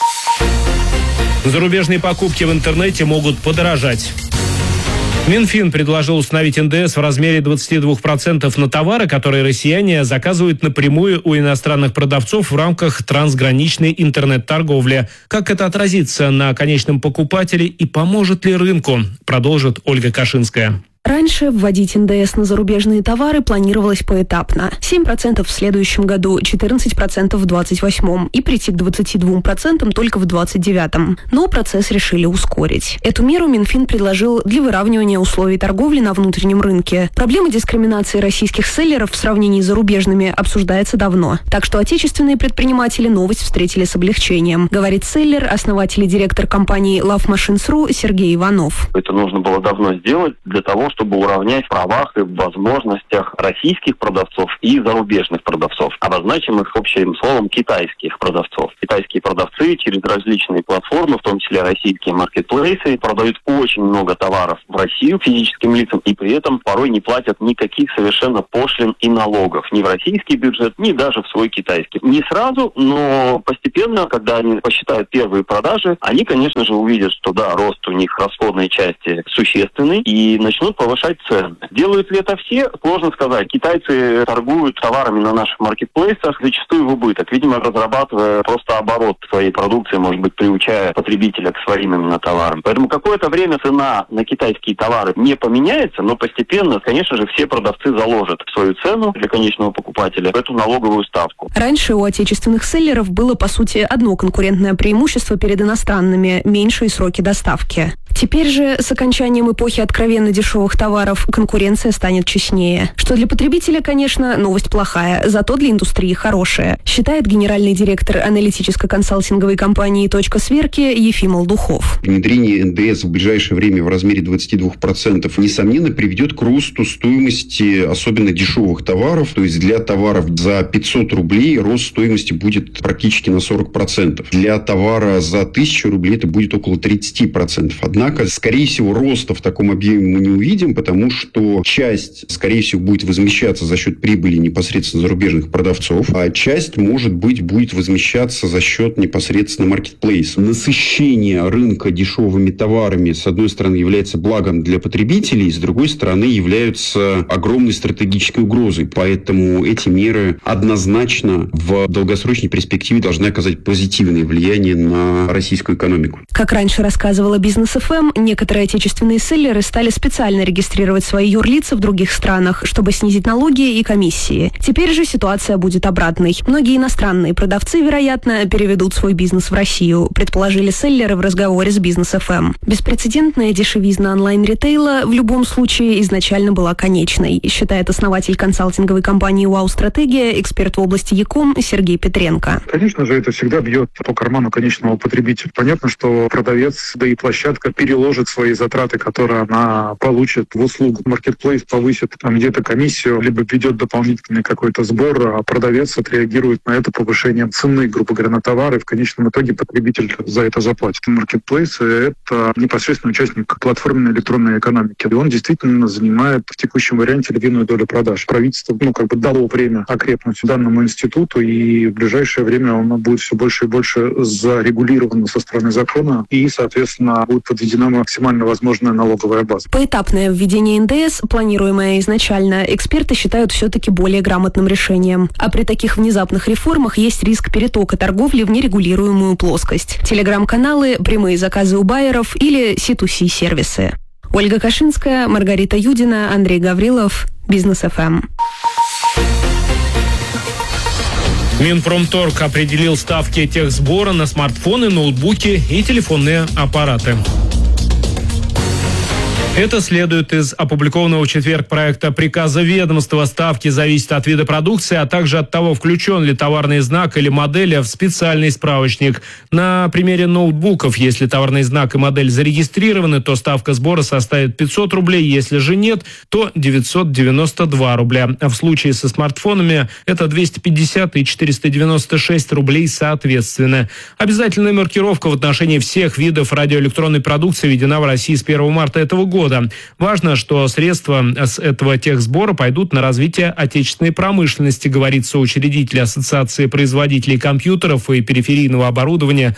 Зарубежные покупки в интернете могут подорожать. Минфин предложил установить НДС в размере 22% на товары, которые россияне заказывают напрямую у иностранных продавцов в рамках трансграничной интернет-торговли. Как это отразится на конечном покупателе и поможет ли рынку, продолжит Ольга Кашинская. Раньше вводить НДС на зарубежные товары планировалось поэтапно. 7% в следующем году, 14% в 28-м и прийти к 22% только в 29-м. Но процесс решили ускорить. Эту меру Минфин предложил для выравнивания условий торговли на внутреннем рынке. Проблема дискриминации российских селлеров в сравнении с зарубежными обсуждается давно. Так что отечественные предприниматели новость встретили с облегчением, говорит селлер, основатель и директор компании Love Machines.ru Сергей Иванов. Это нужно было давно сделать для того, чтобы уравнять в правах и в возможностях российских продавцов и зарубежных продавцов. Обозначим их общим словом китайских продавцов. Китайские продавцы через различные платформы, в том числе российские маркетплейсы, продают очень много товаров в Россию физическим лицам и при этом порой не платят никаких совершенно пошлин и налогов ни в российский бюджет, ни даже в свой китайский. Не сразу, но постепенно, когда они посчитают первые продажи, они, конечно же, увидят, что да, рост у них расходной части существенный и начнут повышать цены. Делают ли это все? Сложно сказать. Китайцы торгуют товарами на наших маркетплейсах зачастую в убыток, видимо, разрабатывая просто оборот своей продукции, может быть, приучая потребителя к своим именно товарам. Поэтому какое-то время цена на китайские товары не поменяется, но постепенно, конечно же, все продавцы заложат в свою цену для конечного покупателя эту налоговую ставку. Раньше у отечественных селлеров было, по сути, одно конкурентное преимущество перед иностранными – меньшие сроки доставки. Теперь же, с окончанием эпохи откровенно дешевых товаров, конкуренция станет честнее. Что для потребителя, конечно, новость плохая, зато для индустрии хорошая, считает генеральный директор аналитическо-консалтинговой компании «Точка сверки» Ефим Алдухов. Внедрение НДС в ближайшее время в размере 22% несомненно приведет к росту стоимости особенно дешевых товаров. То есть для товаров за 500 рублей рост стоимости будет практически на 40%. Для товара за 1000 рублей это будет около 30%. Однако, скорее всего, роста в таком объеме мы не увидим, потому что часть, скорее всего, будет возмещаться за счет прибыли непосредственно зарубежных продавцов, а часть, может быть, будет возмещаться за счет непосредственно маркетплейса. Насыщение рынка дешевыми товарами, с одной стороны, является благом для потребителей, с другой стороны, являются огромной стратегической угрозой. Поэтому эти меры однозначно в долгосрочной перспективе должны оказать позитивное влияние на российскую экономику. Как раньше рассказывала Бизнес.ФМ, некоторые отечественные селлеры стали специально регистрировать свои юрлица в других странах, чтобы снизить налоги и комиссии. Теперь же ситуация будет обратной. Многие иностранные продавцы, вероятно, переведут свой бизнес в Россию, предположили селлеры в разговоре с Бизнес.ФМ. Беспрецедентная дешевизна онлайн-ритейла в любом случае изначально была конечной, считает основатель консалтинговой компании «Вау-стратегия», эксперт в области e-com Сергей Петренко. Конечно же, это всегда бьет по карману конечного потребителя. Понятно, что продавец, да и площадка переложит свои затраты, которые она получит в услугу. Маркетплейс повысит там где-то комиссию, либо введет дополнительный какой-то сбор, а продавец отреагирует на это повышением цены, грубо говоря, на товары. В конечном итоге потребитель за это заплатит. Маркетплейс — это непосредственно участник платформенной электронной экономики. И он действительно занимает в текущем варианте львиную долю продаж. Правительство, дало время окрепнуть данному институту, и в ближайшее время оно будет все больше и больше зарегулировано со стороны закона, и, соответственно, будет подведена максимально возможная налоговая база. Поэтапное введение НДС, планируемое изначально, эксперты считают все-таки более грамотным решением. А при таких внезапных реформах есть риск перетока торговли в нерегулируемую плоскость. Телеграм-каналы, прямые заказы у байеров или C2C сервисы. Ольга Кашинская, Маргарита Юдина, Андрей Гаврилов, Бизнес.ФМ. Минпромторг определил ставки техсбора на смартфоны, ноутбуки и телефонные аппараты. Это следует из опубликованного в четверг проекта приказа ведомства. Ставки зависят от вида продукции, а также от того, включен ли товарный знак или модель в специальный справочник. На примере ноутбуков, если товарный знак и модель зарегистрированы, то ставка сбора составит 500 рублей. Если же нет, то 992 рубля. А в случае со смартфонами это 250 и 496 рублей соответственно. Обязательная маркировка в отношении всех видов радиоэлектронной продукции введена в России с 1 марта этого года. Важно, что средства с этого техсбора пойдут на развитие отечественной промышленности, говорит соучредитель Ассоциации производителей компьютеров и периферийного оборудования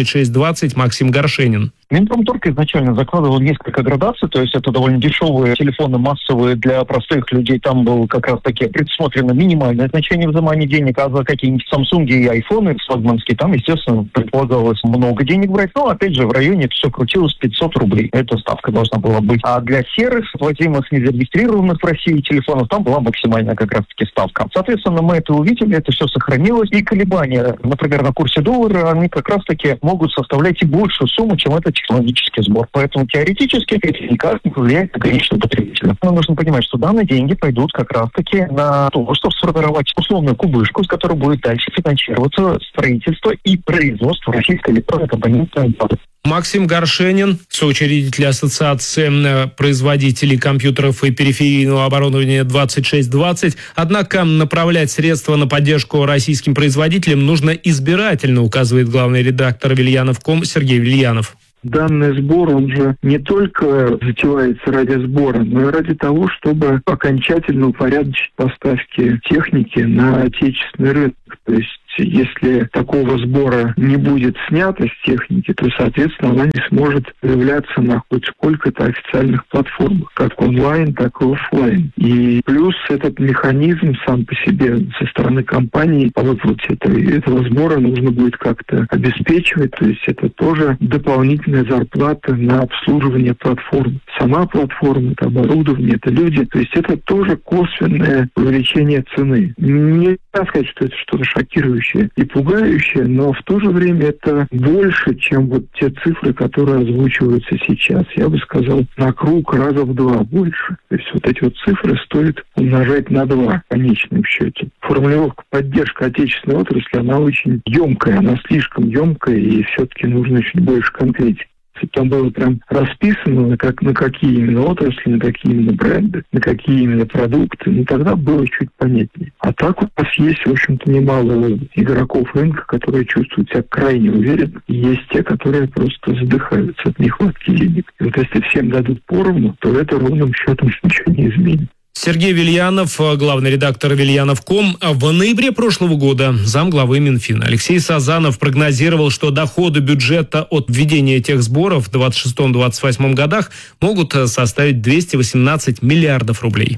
2620 Максим Горшенин. Минпромторг изначально закладывал несколько градаций, то есть это довольно дешевые телефоны массовые для простых людей. Там было как раз таки предусмотрено минимальное значение взимания денег, а за какие-нибудь Samsung и айфоны флагманские, там, естественно, предполагалось много денег брать. Но, опять же, в районе это все крутилось 500 рублей. Эта ставка должна была быть. А для серых, платимых, незарегистрированных в России телефонов, там была максимальная как раз-таки ставка. Соответственно, мы это увидели, это все сохранилось. И колебания, например, на курсе доллара, они как раз-таки могут составлять и большую сумму, чем это технологический сбор. Поэтому теоретически это никак не влияет на конечного потребителя. Но нужно понимать, что данные деньги пойдут как раз-таки на то, чтобы сформировать условную кубышку, с которой будет дальше финансироваться строительство и производство российской электронной компонентной базы. Максим Горшенин, соучредитель Ассоциации производителей компьютеров и периферийного оборудования 2620. Однако направлять средства на поддержку российским производителям нужно избирательно, указывает главный редактор Вильянов.ком Сергей Вильянов. Данный сбор, он же не только затевается ради сбора, но и ради того, чтобы окончательно упорядочить поставки техники на отечественный рынок. То есть, если такого сбора не будет снято с техники, то, соответственно, она не сможет появляться на хоть сколько-то официальных платформах, как онлайн, так и офлайн. И плюс этот механизм сам по себе со стороны компании по выплате этого сбора нужно будет как-то обеспечивать. То есть это тоже дополнительная зарплата на обслуживание платформ. Сама платформа, это оборудование, это люди. То есть это тоже косвенное увеличение цены. Нельзя сказать, что это что-то шокирующее и пугающее, но в то же время это больше, чем вот те цифры, которые озвучиваются сейчас. Я бы сказал, на круг раза в 2 больше. То есть вот эти вот цифры стоит умножать на 2 в конечном счете. Формулировка «поддержка отечественной отрасли», она очень емкая, она слишком емкая, и все-таки нужно чуть больше конкретики. Если там было прям расписано, на какие именно отрасли, на какие именно бренды, на какие именно продукты, тогда было чуть понятнее. А так у нас есть, в общем-то, немало игроков рынка, которые чувствуют себя крайне уверенно. И есть те, которые просто задыхаются от нехватки денег. И вот если всем дадут поровну, то это ровным счетом ничего не изменит. Сергей Вильянов, главный редактор Вильянов.ком. В ноябре прошлого года замглавы Минфина Алексей Сазанов прогнозировал, что доходы бюджета от введения тех сборов в 2026-2028 годах могут составить 218 миллиардов рублей.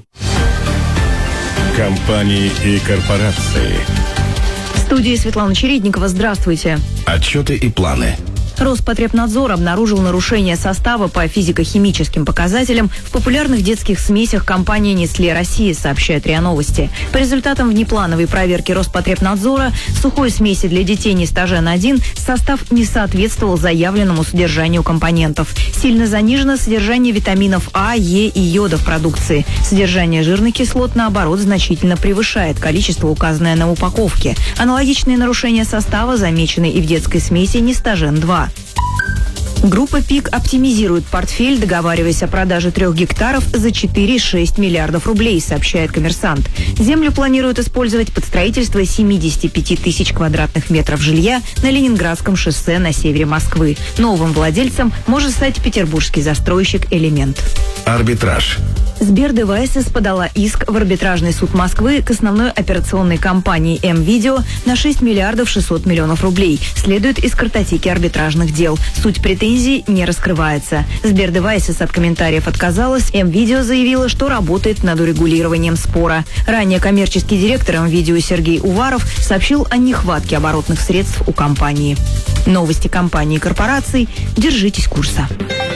Компании и корпорации. В студии Светлана Чередникова. Здравствуйте. Отчеты и планы. Роспотребнадзор обнаружил нарушение состава по физико-химическим показателям в популярных детских смесях компании «Нестле Россия», сообщает РИА Новости. По результатам внеплановой проверки Роспотребнадзора сухой смеси для детей Нестажен-1 состав не соответствовал заявленному содержанию компонентов. Сильно занижено содержание витаминов А, Е и йода в продукции. Содержание жирных кислот, наоборот, значительно превышает количество, указанное на упаковке. Аналогичные нарушения состава замечены и в детской смеси Нестажен-2. Группа «ПИК» оптимизирует портфель, договариваясь о продаже 3 гектаров за 4,6 миллиардов рублей, сообщает «Коммерсант». Землю планируют использовать под строительство 75 тысяч квадратных метров жилья на Ленинградском шоссе на севере Москвы. Новым владельцем может стать петербургский застройщик «Элемент». Арбитраж. Сбердевайсес подала иск в арбитражный суд Москвы к основной операционной компании М-Видео на 6 миллиардов 600 миллионов рублей. Следует из картотеки арбитражных дел. Суть претензий не раскрывается. Сбердевайсес от комментариев отказалась. М-Видео заявила, что работает над урегулированием спора. Ранее коммерческий директор М-Видео Сергей Уваров сообщил о нехватке оборотных средств у компании. Новости компаний и корпораций. Держитесь курса.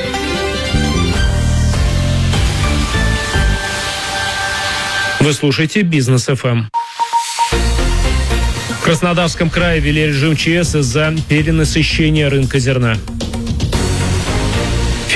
Вы слушаете «Бизнес ФМ». В Краснодарском крае ввели режим ЧС из-за перенасыщения рынка зерна.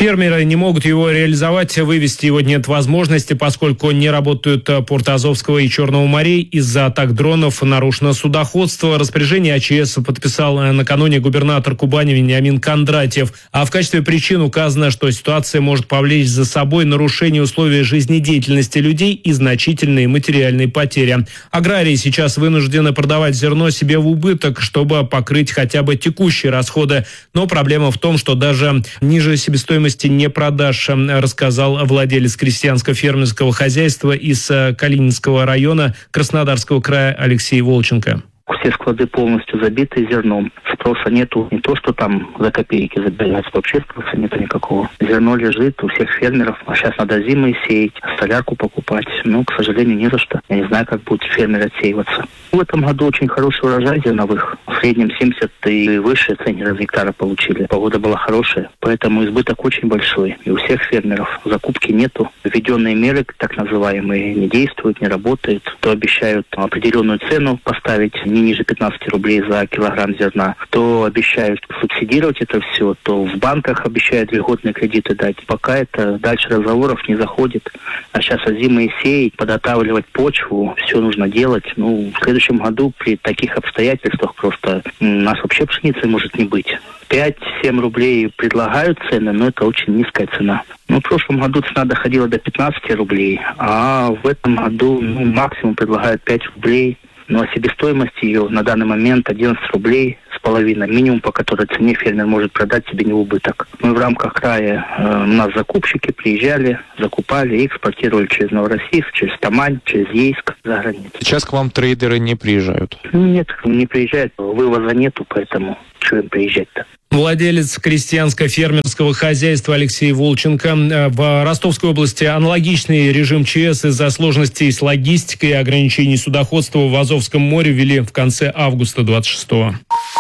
Фермеры не могут его реализовать, вывести его нет возможности, поскольку не работают порты Азовского и Черного морей. Из-за атак дронов нарушено судоходство. Распоряжение АЧС подписал накануне губернатор Кубани Вениамин Кондратьев. А в качестве причин указано, что ситуация может повлечь за собой нарушение условий жизнедеятельности людей и значительные материальные потери. Аграрии сейчас вынуждены продавать зерно себе в убыток, чтобы покрыть хотя бы текущие расходы. Но проблема в том, что даже ниже себестоимости не продашь, рассказал владелец крестьянско-фермерского хозяйства из Калининского района Краснодарского края Алексей Волченко. Все склады полностью забиты зерном. Спроса нету. Не то, что там за копейки забирать. Вообще спроса нету никакого. Зерно лежит у всех фермеров. А сейчас надо зимой сеять, солярку покупать. Но, к сожалению, не за что. Я не знаю, как будут фермеры отсеиваться. В этом году очень хороший урожай зерновых. В среднем 70 и выше центнеров гектара получили. Погода была хорошая. Поэтому избыток очень большой. И у всех фермеров закупки нету. Введенные меры, так называемые, не действуют, не работают. То обещают определенную цену поставить не ниже 15 рублей за килограмм зерна, то обещают субсидировать это все, то в банках обещают льготные кредиты дать. Пока это дальше разговоров не заходит. А сейчас озимые сеять, подготавливать почву, все нужно делать. В следующем году при таких обстоятельствах просто у нас вообще пшеницы может не быть. 5-7 рублей предлагают цены, но это очень низкая цена. В прошлом году цена доходила до 15 рублей, а в этом году максимум предлагают 5 рублей. Но себестоимость ее на данный момент 11 рублей с половиной, минимум, по которой цене фермер может продать себе не в убыток. Мы в рамках края, у нас закупщики приезжали, закупали и экспортировали через Новороссийск, через Тамань, через Ейск за границу. Сейчас к вам трейдеры не приезжают? Нет, не приезжают, вывоза нету, поэтому что им приезжать-то? Владелец крестьянско-фермерского хозяйства Алексей Волченко. В Ростовской области аналогичный режим ЧС из-за сложностей с логистикой и ограничений судоходства в Азовском море ввели в конце августа 26-го.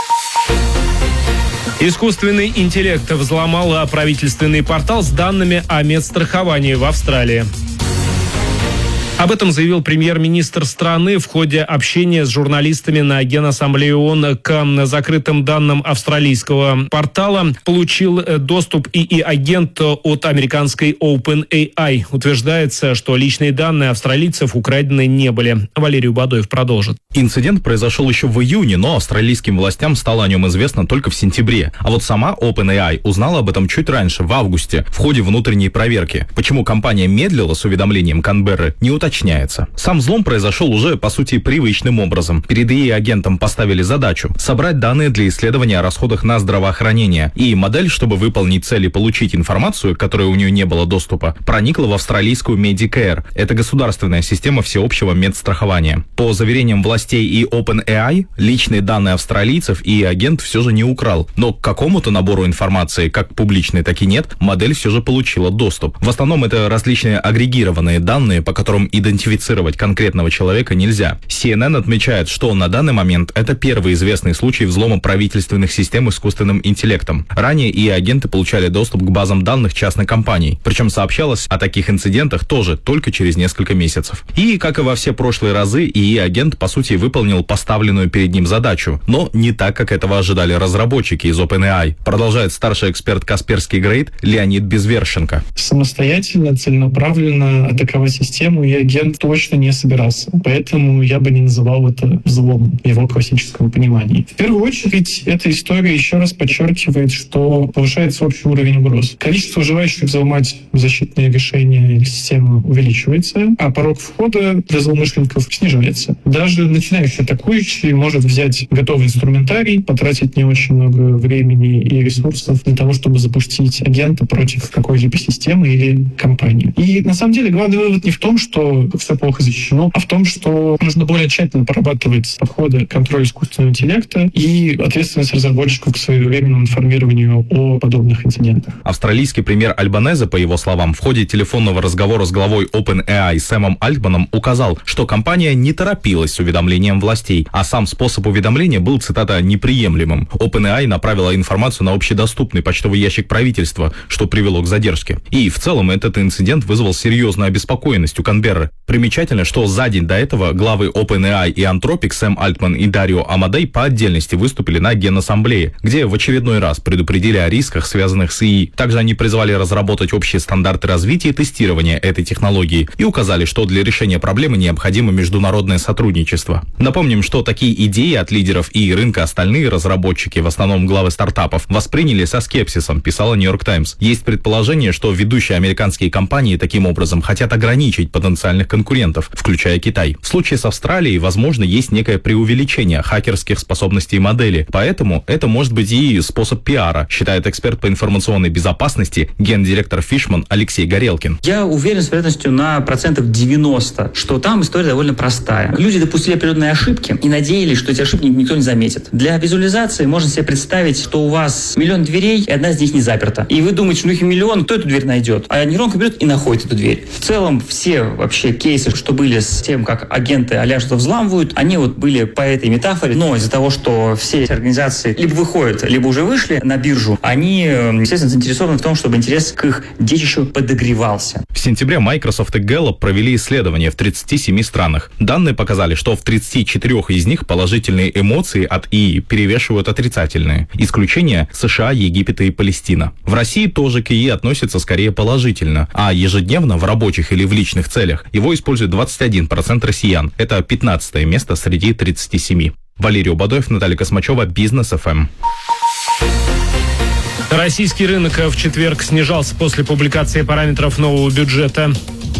Искусственный интеллект взломал правительственный портал с данными о медстраховании в Австралии. Об этом заявил премьер-министр страны в ходе общения с журналистами на Генассамблее ООН. К закрытым данным австралийского портала получил доступ ИИ-агент от американской OpenAI. Утверждается, что личные данные австралийцев украдены не были. Валерий Бадоев продолжит. Инцидент произошел еще в июне, но австралийским властям стало о нем известно только в сентябре. А вот сама OpenAI узнала об этом чуть раньше, в августе, в ходе внутренней проверки. Почему компания медлила с уведомлением Канберры, не уточняется. Сам взлом произошел уже, по сути, привычным образом. Перед ИИ-агентом поставили задачу собрать данные для исследования о расходах на здравоохранение. И модель, чтобы выполнить цель и получить информацию, к которой у нее не было доступа, проникла в австралийскую Medicare. Это государственная система всеобщего медстрахования. По заверениям властей и OpenAI, личные данные австралийцев ИИ-агент все же не украл. Но к какому-то набору информации, как публичной, так и нет, модель все же получила доступ. В основном это различные агрегированные данные, по которым идентифицировать конкретного человека нельзя. CNN отмечает, что на данный момент это первый известный случай взлома правительственных систем искусственным интеллектом. Ранее ИИ-агенты получали доступ к базам данных частных компаний. Причем сообщалось о таких инцидентах тоже только через несколько месяцев. И, как и во все прошлые разы, ИИ-агент, по сути, выполнил поставленную перед ним задачу. Но не так, как этого ожидали разработчики из OpenAI. Продолжает старший эксперт Касперский Грейд Леонид Безвершенко. Самостоятельно, целенаправленно атаковать систему ИИ-агент точно не собирался. Поэтому я бы не называл это взломом в его классическом понимании. В первую очередь, эта история еще раз подчеркивает, что повышается общий уровень угроз. Количество желающих взломать защитные решения или системы увеличивается, а порог входа для злоумышленников снижается. Даже начинающий атакующий может взять готовый инструментарий, потратить не очень много времени и ресурсов для того, чтобы запустить агента против какой-либо системы или компании. И на самом деле главный вывод не в том, что все плохо защищено, а в том, что нужно более тщательно прорабатывать подходы к контролю искусственного интеллекта и ответственность разработчиков к своевременному информированию о подобных инцидентах. Австралийский премьер Альбанезе, по его словам, в ходе телефонного разговора с главой OpenAI Сэмом Альтманом указал, что компания не торопилась с уведомлением властей, а сам способ уведомления был, цитата, неприемлемым. OpenAI направила информацию на общедоступный почтовый ящик правительства, что привело к задержке. И в целом этот инцидент вызвал серьезную обеспокоенность у Канберры. Примечательно, что за день до этого главы OpenAI и Anthropic Сэм Альтман и Дарио Амадей по отдельности выступили на Генассамблее, где в очередной раз предупредили о рисках, связанных с ИИ. Также они призвали разработать общие стандарты развития и тестирования этой технологии и указали, что для решения проблемы необходимо международное сотрудничество. Напомним, что такие идеи от лидеров и рынка остальные разработчики, в основном главы стартапов, восприняли со скепсисом, писала Нью-Йорк Таймс. Есть предположение, что ведущие американские компании таким образом хотят ограничить потенциальных конкурентов, включая Китай. В случае с Австралией, возможно, есть некое преувеличение хакерских способностей модели, поэтому это может быть и способ пиара, считает эксперт по информационной безопасности, гендиректор Fishman Алексей Горелкин. Я уверен с вероятностью на 90%, что там история довольно простая. Люди допустили определенные ошибки и надеялись, что эти ошибки никто не заметит. Для визуализации можно себе представить, что у вас миллион дверей, и одна из них не заперта. И вы думаете, ну их миллион, кто эту дверь найдет? А нейронка берет и находит эту дверь. В целом, все вообще кейсы, что были с тем, как агенты а-ля что взламывают, они вот были по этой метафоре, но из-за того, что все эти организации либо выходят, либо уже вышли на биржу, они, естественно, заинтересованы в том, чтобы интерес к их детищу подогревался. В сентябре Microsoft и Gallup провели исследования в 37 странах. Данные показали, что в 34 из них положительные эмоции от ИИ перевешивают отрицательные. Исключение – США, Египет и Палестина. В России тоже к ИИ относятся скорее положительно, а ежедневно в рабочих или в личных целях его использует 21% россиян. Это 15-е место среди 37. Валерий Убадоев, Наталья Космачева, Бизнес ФМ. Российский рынок в четверг снижался после публикации параметров нового бюджета.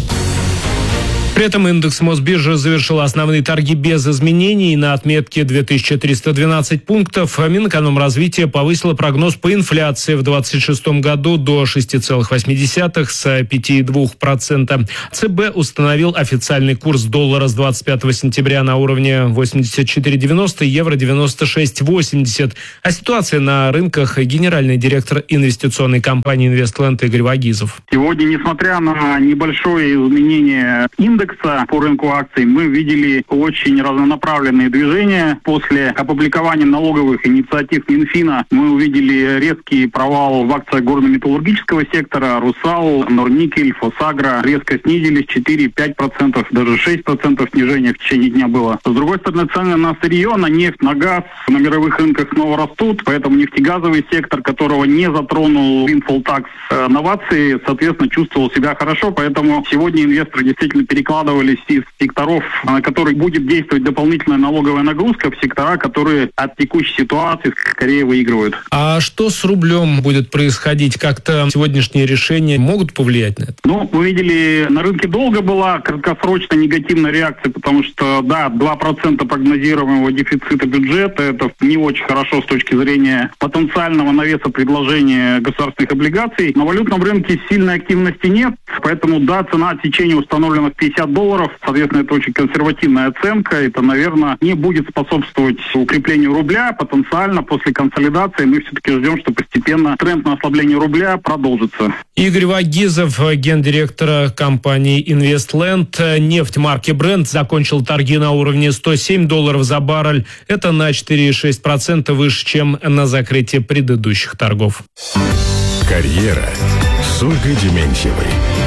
При этом индекс Мосбиржи завершил основные торги без изменений на отметке 2312 пунктов. Минэкономразвитие повысило прогноз по инфляции в 2026 году до 6,8 с 5,2%. ЦБ установил официальный курс доллара с 25 сентября на уровне 84,90, евро 96,80. О ситуации на рынках генеральный директор инвестиционной компании «Инвестленд» Игорь Вагизов. Сегодня, несмотря на небольшое изменение индекса по рынку акций, мы видели очень разнонаправленные движения. После опубликования налоговых инициатив Минфина мы увидели резкий провал в акциях горно-металлургического сектора. «Русал», «Норникель», «Фосагро» резко снизились 4-5%, даже 6% снижения в течение дня было. С другой стороны, цены на сырье, на нефть, на газ на мировых рынках снова растут, поэтому нефтегазовый сектор, которого не затронул windfall tax новации, соответственно, чувствовал себя хорошо, поэтому сегодня инвесторы действительно перекладывались из секторов, на которые будет действовать дополнительная налоговая нагрузка, в сектора, которые от текущей ситуации скорее выигрывают. А что с рублем будет происходить? Как-то сегодняшние решения могут повлиять на это? Ну, мы видели, на рынке долго была краткосрочная негативная реакция, потому что, да, 2% прогнозируемого дефицита бюджета, это не очень хорошо с точки зрения потенциального навеса предложения государственных облигаций. На валютном рынке сильной активности нет, поэтому, да, цена отсечения установлена в $50. Соответственно, это очень консервативная оценка. Это, наверное, не будет способствовать укреплению рубля. Потенциально после консолидации мы все-таки ждем, что постепенно тренд на ослабление рубля продолжится. Игорь Вагизов, гендиректора компании «Инвестленд». Нефть марки Brent закончил торги на уровне $107 за баррель. Это на 4,6% выше, чем на закрытии предыдущих торгов. Карьера с Ольгой Дементьевой.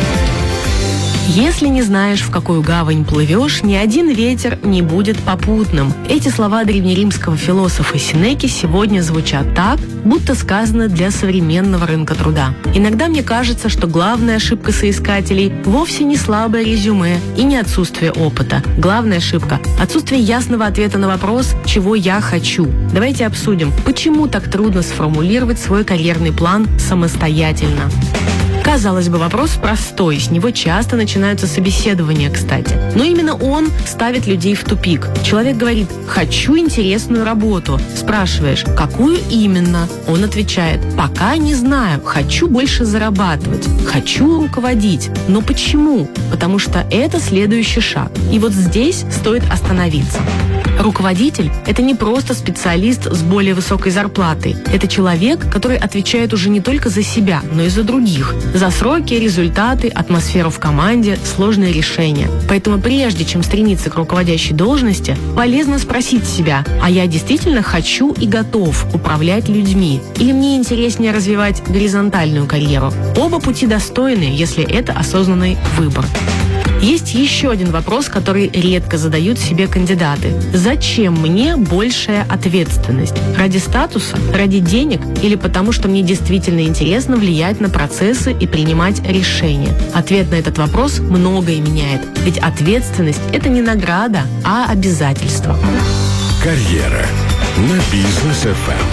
Если не знаешь, в какую гавань плывешь, ни один ветер не будет попутным. Эти слова древнеримского философа Сенеки сегодня звучат так, будто сказаны для современного рынка труда. Иногда мне кажется, что главная ошибка соискателей вовсе не слабое резюме и не отсутствие опыта. Главная ошибка – отсутствие ясного ответа на вопрос «чего я хочу?». Давайте обсудим, почему так трудно сформулировать свой карьерный план самостоятельно. Казалось бы, вопрос простой, с него часто начинаются собеседования, кстати. Но именно он ставит людей в тупик. Человек говорит «хочу интересную работу». Спрашиваешь «какую именно?». Он отвечает «пока не знаю, хочу больше зарабатывать, хочу руководить». Но почему? Потому что это следующий шаг. И вот здесь стоит остановиться. Руководитель – это не просто специалист с более высокой зарплатой. Это человек, который отвечает уже не только за себя, но и за других. За сроки, результаты, атмосферу в команде, сложные решения. Поэтому прежде чем стремиться к руководящей должности, полезно спросить себя, а я действительно хочу и готов управлять людьми? Или мне интереснее развивать горизонтальную карьеру? Оба пути достойны, если это осознанный выбор. Есть еще один вопрос, который редко задают себе кандидаты. Зачем мне большая ответственность? Ради статуса? Ради денег? Или потому, что мне действительно интересно влиять на процессы и принимать решения? Ответ на этот вопрос многое меняет. Ведь ответственность – это не награда, а обязательство. Карьера на Бизнес ФМ.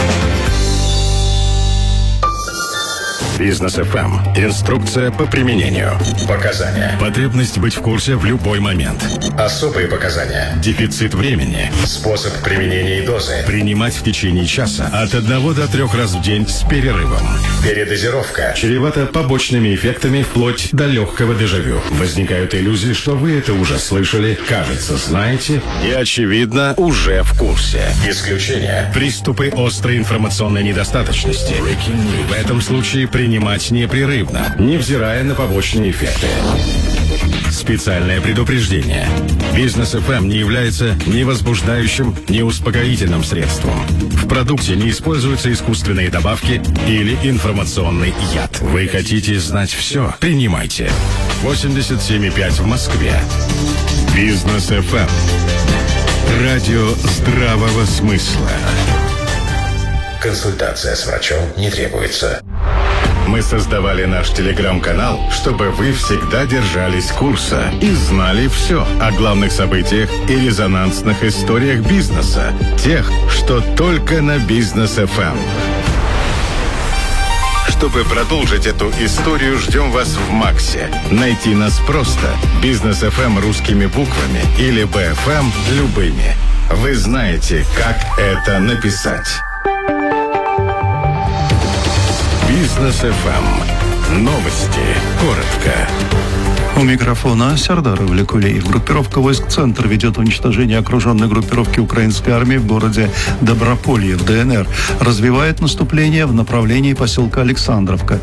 Бизнес ФМ. Инструкция по применению. Показания. Потребность быть в курсе в любой момент. Особые показания. Дефицит времени. Способ применения и дозы. Принимать в течение часа от 1 до 3 раз в день с перерывом. Передозировка. Чревата побочными эффектами вплоть до легкого дежавю. Возникают иллюзии, что вы это уже слышали, кажется, знаете и, очевидно, уже в курсе. Исключение. Приступы острой информационной недостаточности. В этом случае принимать непрерывно, невзирая на побочные эффекты. Специальное предупреждение. Бизнес ФМ не является ни возбуждающим, ни успокоительным средством. В продукте не используются искусственные добавки или информационный яд. Вы хотите знать все? Принимайте. 87,5 в Москве. Бизнес ФМ. Радио здравого смысла. Консультация с врачом не требуется. Мы создавали наш телеграм-канал, чтобы вы всегда держались курса и знали все о главных событиях и резонансных историях бизнеса. Тех, что только на Бизнес ФМ. Чтобы продолжить эту историю, ждем вас в Максе. Найти нас просто. Бизнес ФМ русскими буквами или БФМ любыми. Вы знаете, как это написать. Бизнес ФМ. Новости. Коротко. У микрофона Сардар Влекулеев. Группировка войск «Центр» ведет уничтожение окруженной группировки украинской армии в городе Доброполье в ДНР. Развивает наступление в направлении поселка Александровка.